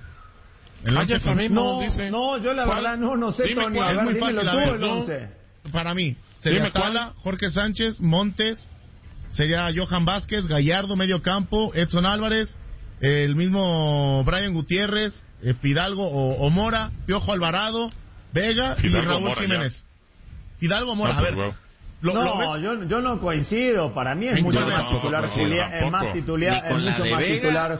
El once con... no, dice... no, yo la verdad no, no sé, Tony. Es muy fácil, a ver, ¿no? Para mí, sería Tala, Jorge Sánchez, Montes... Sería Johan Vázquez, Gallardo, medio campo, Edson Álvarez, el mismo Brian Gutiérrez, eh, Fidalgo o, o Mora, Piojo Alvarado, Vega Fidalgo, y Raúl Mora, Jiménez. Ya. Fidalgo Mora, no, a ver. Well. Lo, no, lo yo, yo no coincido. Para mí es mucho no, más, no, titular, Julián, es más titular. Es mucho más Vega. titular.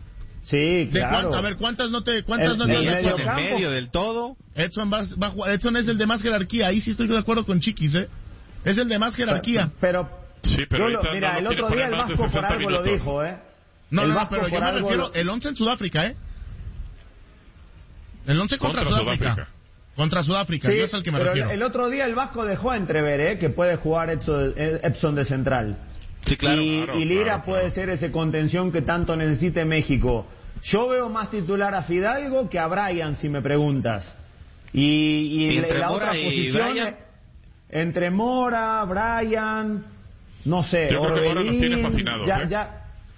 Sí, claro. Cuánto, a ver, ¿cuántas no te cuántas el, no te medio, en medio del todo? Edson va, va a jugar. Edson es el de más jerarquía. Ahí sí estoy de acuerdo con Chiquis, ¿eh? Es el de más jerarquía. Pero, pero Sí, pero lo, mira, no el otro día el Vasco por algo lo dijo, ¿eh? No, el no, no, pero yo me refiero lo... el once en Sudáfrica, ¿eh? El once contra, contra Sudáfrica. Sudáfrica. Contra Sudáfrica, sí, yo es al que me pero refiero. El otro día el Vasco dejó a entrever, ¿eh? Que puede jugar Epson de central. Sí, claro. Y, claro, y Lira claro, puede claro. ser ese contención que tanto necesite México. Yo veo más titular a Fidalgo que a Brian, si me preguntas. Y, y entre la Mora otra y posición, Brian. entre Mora, Brian, no sé, Yo creo que Mora nos Orbelín, tiene fascinados, ya, ¿eh? ya.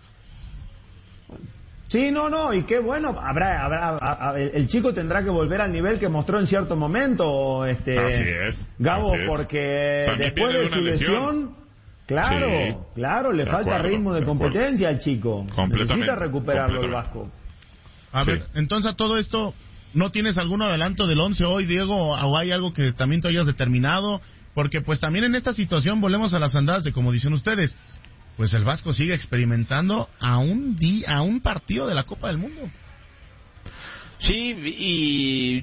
Sí, no, no, y qué bueno, habrá, habrá, a- a- el chico tendrá que volver al nivel que mostró en cierto momento, este, Así es, Gabo, así es. porque También después viene de de su una lesión, lesión. claro, Sí, claro, le de falta acuerdo, ritmo de, de acuerdo. competencia al chico, Completamente, necesita recuperarlo el completamente. Vasco. A Sí. ver, entonces a todo esto, ¿no tienes algún adelanto del once hoy, Diego? ¿O hay algo que también te hayas determinado? Porque pues también en esta situación volvemos a las andadas de como dicen ustedes, pues el Vasco sigue experimentando a un día, a un partido de la Copa del Mundo. Sí, y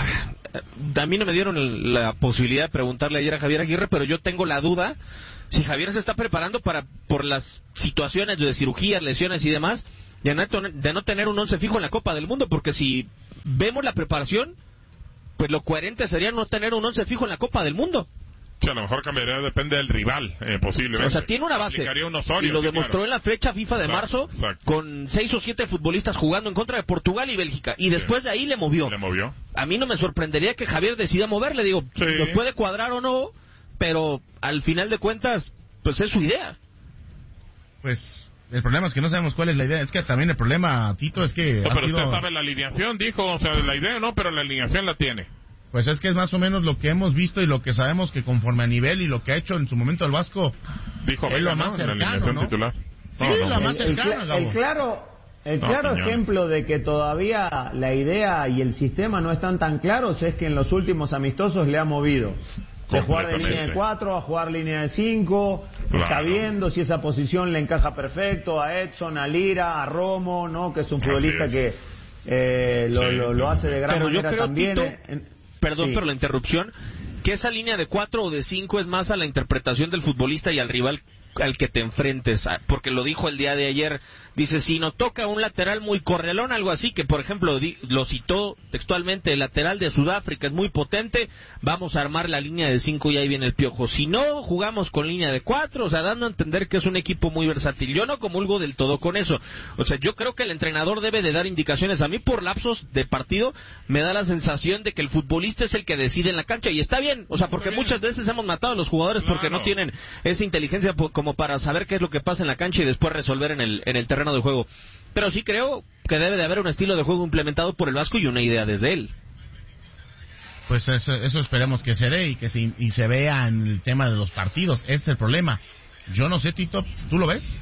a mí no me dieron la posibilidad de preguntarle ayer a Javier Aguirre, pero yo tengo la duda si Javier se está preparando para por las situaciones de cirugías, lesiones y demás, de no, de no tener un once fijo en la Copa del Mundo, porque si vemos la preparación, pues lo coherente sería no tener un once fijo en la Copa del Mundo. Sí, a lo mejor cambiaría, depende del rival, eh, posiblemente. O sea, tiene una base. Aplicaría un Osorio, Y lo sí, demostró claro. en la fecha FIFA de Exacto, marzo exacto. con seis o siete futbolistas jugando en contra de Portugal y Bélgica. Y después de ahí le movió. Le movió. A mí no me sorprendería que Javier decida moverle. Digo, Sí. nos puede cuadrar o no, pero al final de cuentas, pues es su idea. Pues el problema es que no sabemos cuál es la idea. Es que también el problema, Tito, es que No, ha pero sido... usted sabe la alineación, dijo, o sea, la idea no, pero la alineación la tiene. Pues es que es más o menos lo que hemos visto y lo que sabemos que conforme a nivel y lo que ha hecho en su momento el Vasco, Dijo es Vega, lo más ¿no? En la cercano, alineación ¿no? titular. Sí, No, no, lo no. más El, el cercano, cla- Gabo. el claro, el No, claro Quiñones. ejemplo de que todavía la idea y el sistema no están tan claros es que en los últimos amistosos le ha movido. De jugar de línea de Completamente. cuatro a jugar línea de cinco, Claro. está viendo si esa posición le encaja perfecto a Edson, a Lira, a Romo, ¿no? Que es un Así futbolista es. que eh, lo, Sí, lo, sí, lo hace sí. de gran Pero yo manera creo, también. Tito, eh, en- Perdón sí. por la interrupción, que esa línea de cuatro o de cinco es más a la interpretación del futbolista y al rival al que te enfrentes, ah, porque lo dijo el día de ayer, dice, si nos toca un lateral muy correlón, algo así, que por ejemplo di- lo citó textualmente, el lateral de Sudáfrica es muy potente, vamos a armar la línea de cinco y ahí viene el Piojo, si no, jugamos con línea de cuatro, o sea, dando a entender que es un equipo muy versátil, yo no comulgo del todo con eso, o sea, yo creo que el entrenador debe de dar indicaciones, a mí por lapsos de partido me da la sensación de que el futbolista es el que decide en la cancha, y está bien, o sea, porque muchas veces hemos matado a los jugadores porque no Claro. tienen esa inteligencia po- como para saber qué es lo que pasa en la cancha y después resolver en el, en el terreno de juego. Pero sí creo que debe de haber un estilo de juego implementado por el Vasco y una idea desde él. Pues eso, eso esperemos que se dé y que se, y se vea en el tema de los partidos. Ese es el problema. Yo no sé, Tito, ¿tú lo ves?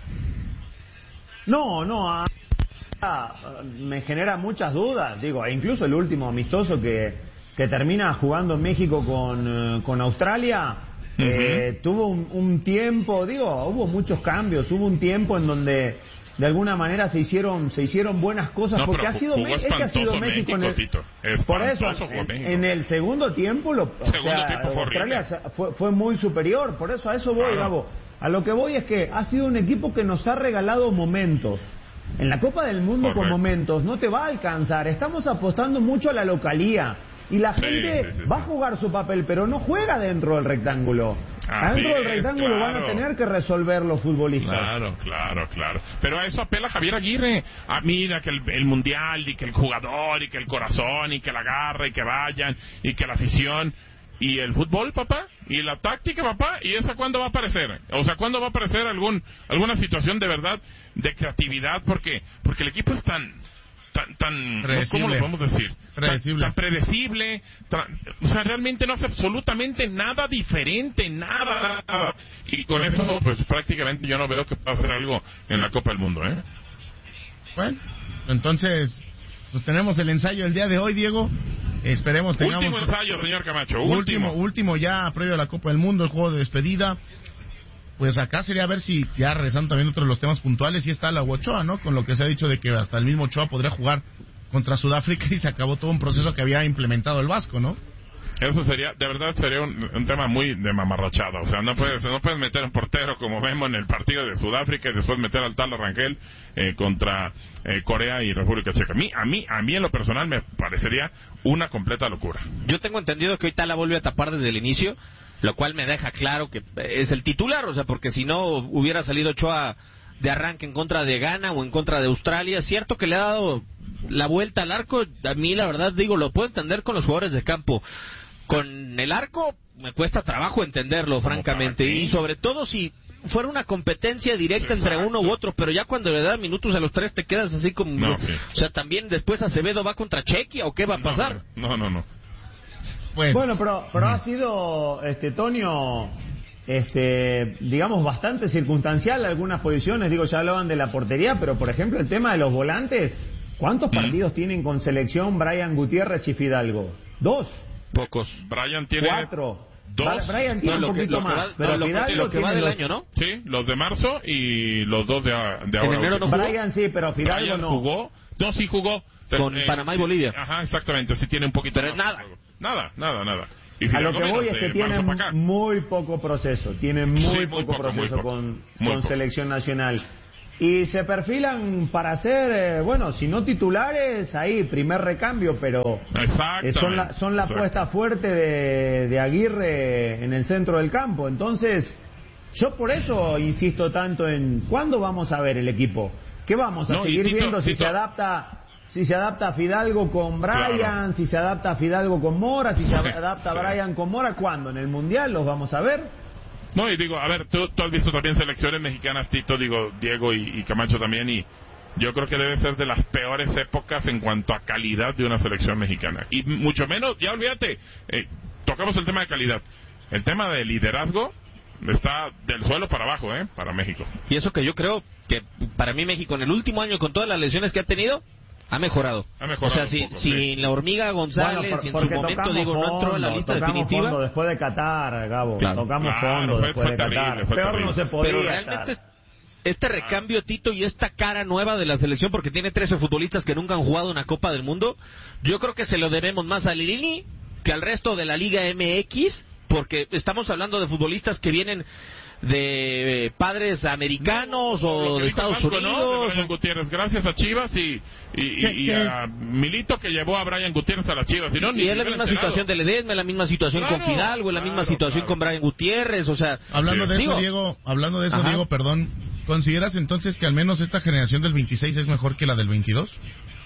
No, no, a- a- me genera muchas dudas, digo, e incluso el último amistoso que, que termina jugando en México con, eh, con Australia, eh, tuvo un, un tiempo, digo, hubo muchos cambios, hubo un tiempo en donde de alguna manera se hicieron se hicieron buenas cosas, No, porque pero ha sido, jugó Me- es que ha sido espantoso México, en el, México, Tito. por eso, Espantoso jugó en, México. en el segundo tiempo, lo, o Segundo sea, tiempo fue Australia horrible. fue, fue muy superior, por eso a eso voy, Claro. Gabo. A lo que voy es que ha sido un equipo que nos ha regalado momentos. En la Copa del Mundo con Correcto. momentos no te va a alcanzar. Estamos apostando mucho a la localía. Y la Sí, gente sí, sí, va a jugar su papel, pero no juega dentro del rectángulo. Así Dentro del es, rectángulo van a claro. tener que resolver los futbolistas. Claro, claro, claro. Pero a eso apela Javier Aguirre. Ah, mira, que el, el mundial, y que el jugador, y que el corazón, y que la garra, y que vayan, y que la afición. ¿Y el fútbol, papá? ¿Y la táctica, papá? ¿Y esa cuándo va a aparecer? O sea, ¿cuándo va a aparecer algún alguna situación de verdad, de creatividad? Porque porque el equipo es tan... tan, tan Predecible. ¿cómo lo podemos decir? Predecible. Tan, tan predecible, tan- o sea, realmente no hace absolutamente nada diferente, nada, nada. Y con eso, pues prácticamente yo no veo que pueda hacer algo en la Copa del Mundo, ¿eh? Bueno, entonces, pues tenemos el ensayo el día de hoy, Diego. Esperemos tengamos... Último ensayo, señor Camacho, último, último. último ya previo a la Copa del Mundo, el juego de despedida. Pues acá sería ver si, ya regresando también otro de los temas puntuales, y está la Ochoa, ¿no? Con lo que se ha dicho de que hasta el mismo Ochoa podría jugar contra Sudáfrica y se acabó todo un proceso que había implementado el Vasco, ¿no? Eso sería, de verdad sería un, un tema muy de mamarrachada. O sea, no puedes, no puedes meter un portero como vemos en el partido de Sudáfrica y después meter al Tala Rangel eh, contra eh, Corea y República Checa. A mí, a mí, a mí en lo personal me parecería una completa locura. Yo tengo entendido que hoy Tala vuelve a tapar desde el inicio, lo cual me deja claro que es el titular, o sea, porque si no hubiera salido Ochoa de arranque en contra de Ghana o en contra de Australia. Es cierto que le ha dado la vuelta al arco. A mí, la verdad, digo, lo puedo entender con los jugadores de campo. Con el arco me cuesta trabajo entenderlo, francamente. Y sobre todo si fuera una competencia directa entre uno u otro, pero ya cuando le da minutos a los tres te quedas así como... No, sí. O sea, también después Acevedo va contra Chequia, ¿o qué va a pasar? No, no, no. Pues, bueno, pero, pero ha sido, este, Tonio, este, digamos, bastante circunstancial algunas posiciones. Digo, ya hablaban de la portería, pero por ejemplo el tema de los volantes, ¿cuántos mm. partidos tienen con selección Brian Gutiérrez y Fidalgo? Dos. Pocos. Brian tiene... Cuatro. Dos. Brian tiene no, un poquito que, más, va, pero lo, Fidalgo lo que va del los... año, ¿no? Sí, los de marzo y los dos de, de ahora. ¿En enero no jugó? Brian sí, pero Fidalgo Brian no. jugó, no, sí jugó. Pero, con eh, Panamá y Bolivia. Ajá, exactamente, sí tiene un poquito pero más. Nada. Nada, nada, nada. Y a lo que voy es que tienen muy poco proceso, tienen muy, sí, poco, muy poco proceso muy con, muy con poco. selección nacional. Y se perfilan para ser, eh, bueno, si no titulares, ahí, primer recambio, pero eh, son la, son la apuesta fuerte de, de Aguirre en el centro del campo. Entonces, yo por eso insisto tanto en ¿cuándo vamos a ver el equipo? ¿Qué vamos a no, seguir Tito, viendo si Tito. se adapta... Si se adapta a Fidalgo con Brian, claro. si se adapta a Fidalgo con Mora, si se adapta a Brian con Mora, ¿cuándo? ¿En el Mundial los vamos a ver? No, y digo, a ver, tú, tú has visto también selecciones mexicanas, Tito, digo, Diego y, y Camacho también, y yo creo que debe ser de las peores épocas en cuanto a calidad de una selección mexicana. Y mucho menos, ya olvídate, eh, tocamos el tema de calidad. El tema de liderazgo está del suelo para abajo, ¿eh? Para México. Y eso que yo creo que para mí México en el último año, con todas las lesiones que ha tenido, ha mejorado. Ha mejorado. O sea, si, poco, si sí. la hormiga González, bueno, por, y en su momento, digo, fondo, no entró en la lista definitiva. Fondo después de Qatar, Gabo. Claro. Tocamos Claro, fondo fue, después fue de Qatar. terrible, fue Peor terrible. no se podía. Pero realmente estar. este recambio, Tito, y esta cara nueva de la selección, porque tiene trece futbolistas que nunca han jugado una Copa del Mundo, yo creo que se lo debemos más a Lilini que al resto de la Liga M X, porque estamos hablando de futbolistas que vienen de padres americanos no, o de Estados Vasco, Unidos. ¿no? De Brian Gutiérrez, gracias a Chivas y, y, ¿Qué, y qué? a Milito que llevó a Brian Gutiérrez a las Chivas. Y, no, y ni es la misma enterado. situación de Ledesma, la misma situación Claro, con Fidalgo, es la misma claro, situación claro. con Brian Gutiérrez, o sea... Hablando sí. de eso, Digo, Diego, hablando de eso, ajá. Diego, perdón, ¿consideras entonces que al menos esta generación del veintiséis es mejor que la del veintidós?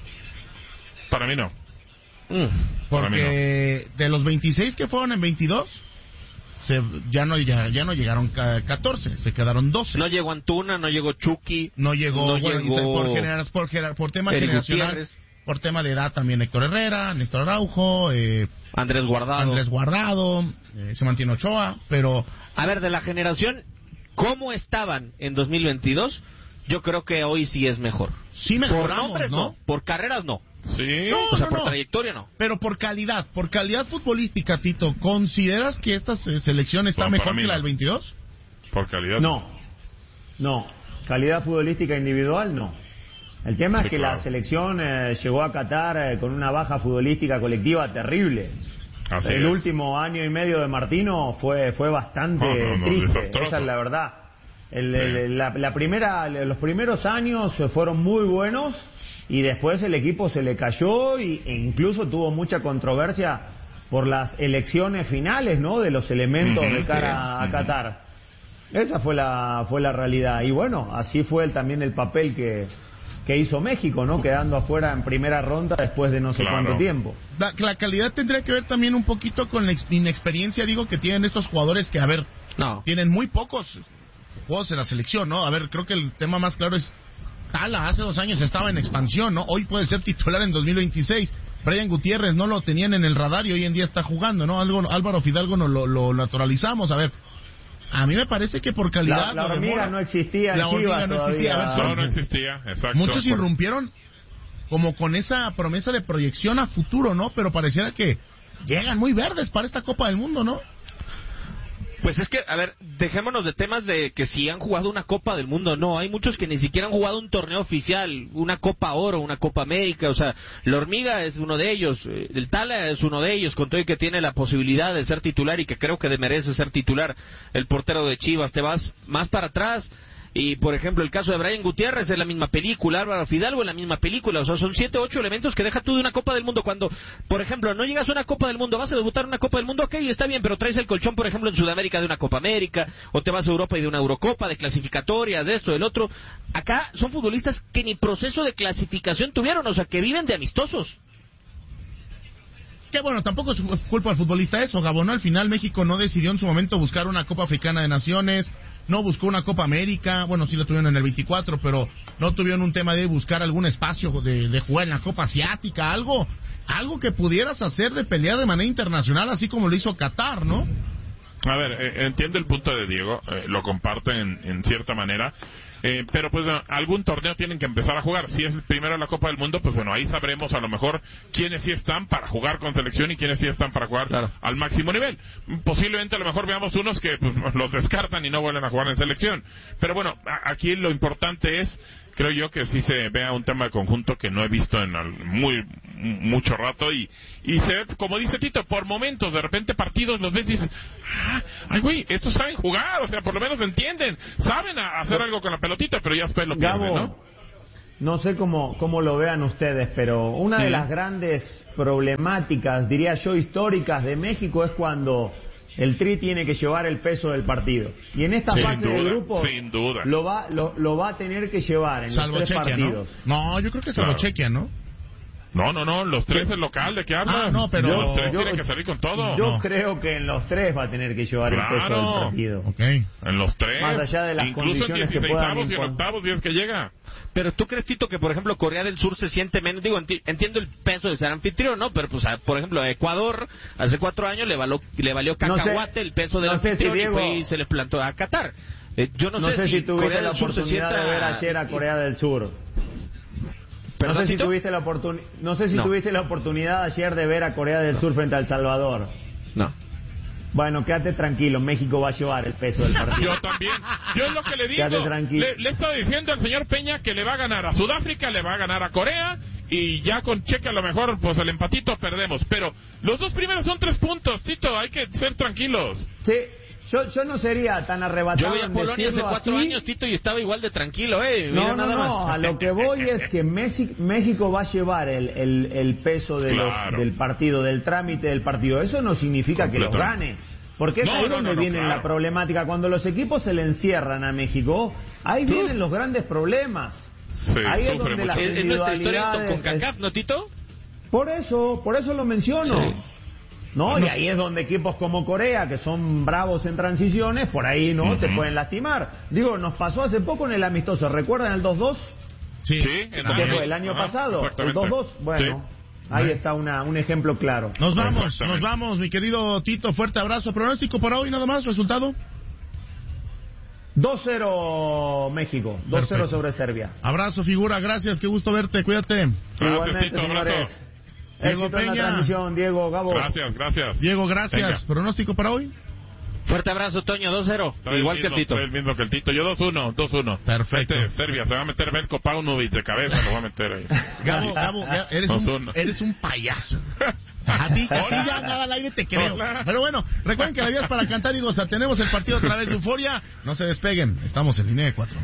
Para mí no. Mm. Para mí Porque de los veintiséis que fueron en veintidós, se, ya no ya, ya no llegaron catorce, se quedaron doce. No llegó Antuna, no llegó Chucky. No llegó, no bueno, llegó y se- por, genera- por, gener- por tema Eric generacional, Gutiérrez. por tema de edad también Héctor Herrera, Néstor Araujo, eh, Andrés Guardado. Andrés Guardado, eh, se mantiene Ochoa, pero A ver, de la generación, ¿cómo estaban en dos mil veintidós? Yo creo que hoy sí es mejor. sí Por mejoramos, nombres ¿no? no, por carreras no. Sí. No, O sea, no, por no. trayectoria no. Pero por calidad, por calidad futbolística, Tito, ¿consideras que esta se- selección está Bueno, para mejor mí que la no. del veintidós? Por calidad. No, no. Calidad futbolística individual, no. El tema Sí, es que claro. la selección eh, llegó a Qatar eh, con una baja futbolística colectiva terrible. Así el es. último año y medio de Martino fue fue bastante No, no, no, triste, desastroso. esa es la verdad. El- Sí. el- la, la primera, los primeros años fueron muy buenos y después el equipo se le cayó y, e incluso tuvo mucha controversia por las elecciones finales, ¿no? De los elementos Ujú, de cara sí. a Qatar. Esa fue la fue la realidad y bueno, así fue el- también el papel que que hizo México, ¿no? Quedando afuera en primera ronda después de no sé Claro. cuánto tiempo. La, la calidad tendría que ver también un poquito con la ex- inexperiencia, digo, que tienen estos jugadores que, a ver, No. tienen muy pocos juegos en la selección, ¿no? A ver, creo que el tema más claro es Tala, hace dos años estaba en expansión, ¿no? Hoy puede ser titular en dos mil veintiséis. Brian Gutiérrez no lo tenían en el radar y hoy en día está jugando, ¿no? Algo, Álvaro Fidalgo no, lo, lo naturalizamos, a ver. A mí me parece que por calidad... La, la lo de hormiga Mora- no existía en la hormiga Chivas no existía. todavía. A ver, No, son- no existía, exacto. Muchos Por- irrumpieron como con esa promesa de proyección a futuro, ¿no? Pero pareciera que llegan muy verdes para esta Copa del Mundo, ¿no? Pues es que, a ver, dejémonos de temas de que si han jugado una Copa del Mundo, no, hay muchos que ni siquiera han jugado un torneo oficial, una Copa Oro, una Copa América, o sea, la Hormiga es uno de ellos, eh, el Tala es uno de ellos, con todo y que tiene la posibilidad de ser titular y que creo que merece ser titular, el portero de Chivas, te vas más para atrás, Y, por ejemplo, el caso de Brian Gutiérrez es la misma película, Álvaro Fidalgo es la misma película. O sea, son siete, ocho elementos que deja tú de una Copa del Mundo. Cuando, por ejemplo, no llegas a una Copa del Mundo, vas a debutar en una Copa del Mundo, ok, está bien, pero traes el colchón, por ejemplo, en Sudamérica de una Copa América, o te vas a Europa y de una Eurocopa, de clasificatorias, de esto, del otro. Acá son futbolistas que ni proceso de clasificación tuvieron, o sea, que viven de amistosos. Que bueno, tampoco es culpa del futbolista eso, Gabo, ¿no? Al final México no decidió en su momento buscar una Copa Africana de Naciones, no buscó una Copa América, bueno, sí la tuvieron en el veinticuatro, pero no tuvieron un tema de buscar algún espacio de, de jugar en la Copa Asiática, algo, algo que pudieras hacer de pelear de manera internacional, así como lo hizo Qatar, ¿no? A ver, eh, entiendo el punto de Diego, eh, lo comparto en, en cierta manera, eh, pero pues bueno, algún torneo tienen que empezar a jugar. Si es el primero de la Copa del Mundo, pues bueno, ahí sabremos a lo mejor quiénes sí están para jugar con selección y quiénes sí están para jugar claro. al máximo nivel. Posiblemente a lo mejor veamos unos que pues, los descartan y no vuelven a jugar en selección. Pero bueno, a, aquí lo importante es, creo yo, que sí se vea un tema de conjunto que no he visto en al, muy mucho rato y, y se ve, como dice Tito, por momentos, de repente partidos los ves y dices, ah, ay güey, estos saben jugar, o sea, por lo menos entienden, saben a, hacer algo con la pelotita, pero ya después lo pierden, ¿no? No sé cómo, cómo lo vean ustedes, pero una sí. de las grandes problemáticas, diría yo, históricas de México es cuando el Tri tiene que llevar el peso del partido. Y en esta sin fase duda, de grupo sin duda. Lo, va, lo, lo va a tener que llevar en salvo los tres Chequia, partidos. ¿no? No, yo creo que salvo claro. Chequia, ¿no? No, no, no, los tres es local, ¿de qué hablas? Ah, no, pero... Los tres yo, tienen que salir con todo. Yo no. creo que en los tres va a tener que llevar claro. el peso del partido. Okay. En los tres. Más allá de las incluso condiciones en que puedan dieciseisavos y en octavos, si es que llega. Pero tú crees, Tito, que por ejemplo Corea del Sur se siente menos, digo, enti entiendo el peso de ser anfitrión, ¿no? Pero pues, a, por ejemplo, a Ecuador hace cuatro años le, való, le valió cacahuate no sé, el peso del no anfitrión si Diego, y, fue, y se le plantó a Qatar. Eh, yo no, no sé, sé si, si tuviste Corea la del Sur oportunidad se sienta... de ver ayer a Corea del Sur. ¿Perdón, no sé si Tito? tuviste la oportunidad, no sé si no. tuviste la oportunidad ayer de ver a Corea del Sur frente a El Salvador. No. Bueno, quédate tranquilo, México va a llevar el peso del partido. Yo también. Yo es lo que le digo. Quédate tranquilo. Le, le he estado diciendo al señor Peña que le va a ganar a Sudáfrica, le va a ganar a Corea y ya con Cheque a lo mejor pues el empatito perdemos. Pero los dos primeros son tres puntos, Tito, hay que ser tranquilos. Sí. Yo, yo no sería tan arrebatado. Yo vi a Polonia hace cuatro así. años, Tito, y estaba igual de tranquilo, ¿eh? No, Mira, no, nada no, más. a lo que voy es que Messi, México va a llevar el, el, el peso de claro. los, del partido, del trámite del partido. Eso no significa que los gane. Porque es no, ahí no, donde no, no, viene claro. la problemática. Cuando los equipos se le encierran a México, ahí ¿Tú? vienen los grandes problemas. Sí, ahí es donde las ¿Es nuestra historia con individualidades... CONCACAF, ¿no, Tito? Por eso, por eso lo menciono. Sí. ¿No? Y ahí es donde equipos como Corea, que son bravos en transiciones, por ahí no uh-huh. te pueden lastimar. Digo, nos pasó hace poco en el amistoso. ¿Recuerdan el dos dos? Sí. sí ¿Qué fue? ¿El año Ajá, pasado? ¿El dos dos? Bueno, sí. ahí está una, un ejemplo claro. Nos vamos, nos vamos, mi querido Tito. Fuerte abrazo. ¿Pronóstico para hoy nada más? ¿Resultado? dos cero México. dos cero sobre Serbia. Abrazo, figura. Gracias. Qué gusto verte. Cuídate. Gracias, Igualmente, Tito, señores. abrazo. Diego Peña. En la transmisión, Diego, Gabo. Gracias, gracias. Diego, gracias. Venga. ¿Pronóstico para hoy? Fuerte abrazo, Toño, dos cero. Igual mismo, que el Tito. El mismo que el Tito. Yo dos uno, dos uno. Perfecto. Este, Serbia, se va a meter Belko Paunovic de cabeza, lo va a meter ahí. Gabo, Gabo, eres un, eres un payaso. A ti, a ti ya nada al aire te creo. Hola. Pero bueno, recuerden que la vida es para cantar y gozar. Tenemos el partido a través de Euforia. No se despeguen. Estamos en línea de cuatro.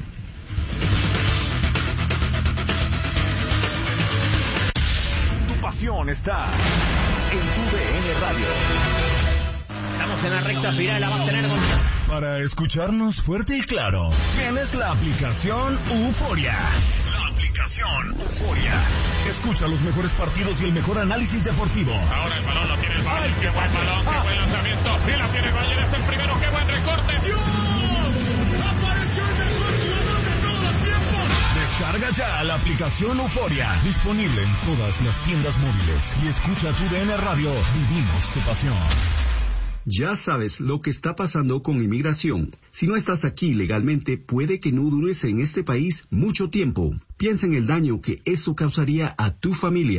Está en tu D N Radio. Estamos en la recta final, la va a tener Gonzalo. Para escucharnos fuerte y claro, tienes la aplicación Euforia. La aplicación Euforia. Escucha los mejores partidos y el mejor análisis deportivo. Ahora el balón lo tiene el Bayern. Qué buen balón, qué buen lanzamiento. Y la tiene el Bayern, es el primero, qué buen recorte. ¡Dios! ¡Apareció el mejor jugador de todos los tiempos! Descarga ya la aplicación Euforia, disponible en todas las tiendas móviles. Y escucha tu D N Radio, vivimos tu pasión. Ya sabes lo que está pasando con inmigración. Si no estás aquí legalmente, puede que no dures en este país mucho tiempo. Piensa en el daño que eso causaría a tu familia.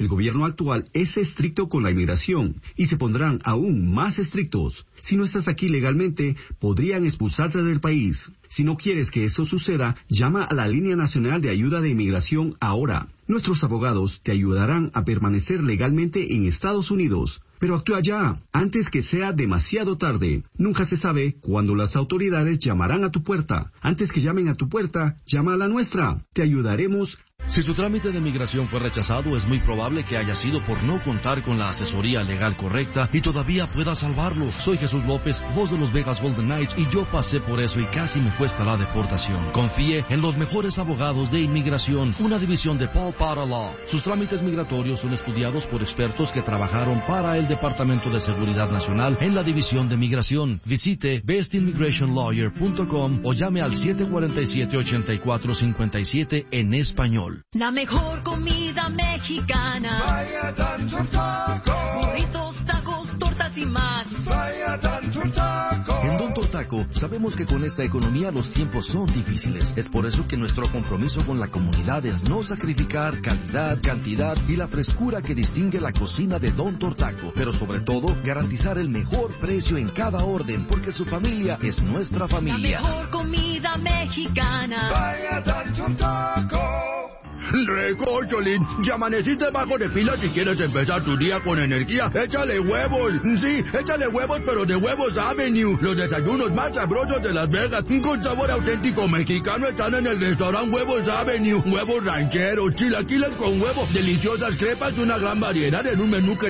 El gobierno actual es estricto con la inmigración y se pondrán aún más estrictos. Si no estás aquí legalmente, podrían expulsarte del país. Si no quieres que eso suceda, llama a la Línea Nacional de Ayuda de Inmigración ahora. Nuestros abogados te ayudarán a permanecer legalmente en Estados Unidos. Pero actúa ya, antes que sea demasiado tarde. Nunca se sabe cuándo las autoridades llamarán a tu puerta. Antes que llamen a tu puerta, llama a la nuestra. Te ayudaremos. Si su trámite de migración fue rechazado, es muy probable que haya sido por no contar con la asesoría legal correcta y todavía pueda salvarlo. Soy Jesús López, voz de los Vegas Golden Knights, y yo pasé por eso y casi me cuesta la deportación. Confíe en los mejores abogados de inmigración, una división de Paul Potter Law. Sus trámites migratorios son estudiados por expertos que trabajaron para el Departamento de Seguridad Nacional en la División de Migración. Visite best immigration lawyer punto com o llame al siete cuatro siete, ocho cuatro cinco siete en español. La mejor comida mexicana. Vaya Tanto Taco. Burritos, tacos, tortas y más. Vaya Tanto Taco. En Don Tortaco sabemos que con esta economía los tiempos son difíciles. Es por eso que nuestro compromiso con la comunidad es no sacrificar calidad, cantidad y la frescura que distingue la cocina de Don Tortaco. Pero sobre todo, garantizar el mejor precio en cada orden, porque su familia es nuestra familia. La mejor comida mexicana. Vaya Tanto Taco. Recócholín, ya amaneciste bajo de pila si quieres empezar tu día con energía. Échale huevos, sí, échale huevos, pero de Huevos Avenue. Los desayunos más sabrosos de Las Vegas, con sabor auténtico mexicano, están en el restaurante Huevos Avenue. Huevos rancheros, chilaquiles con huevo, deliciosas crepas y una gran variedad en un menú que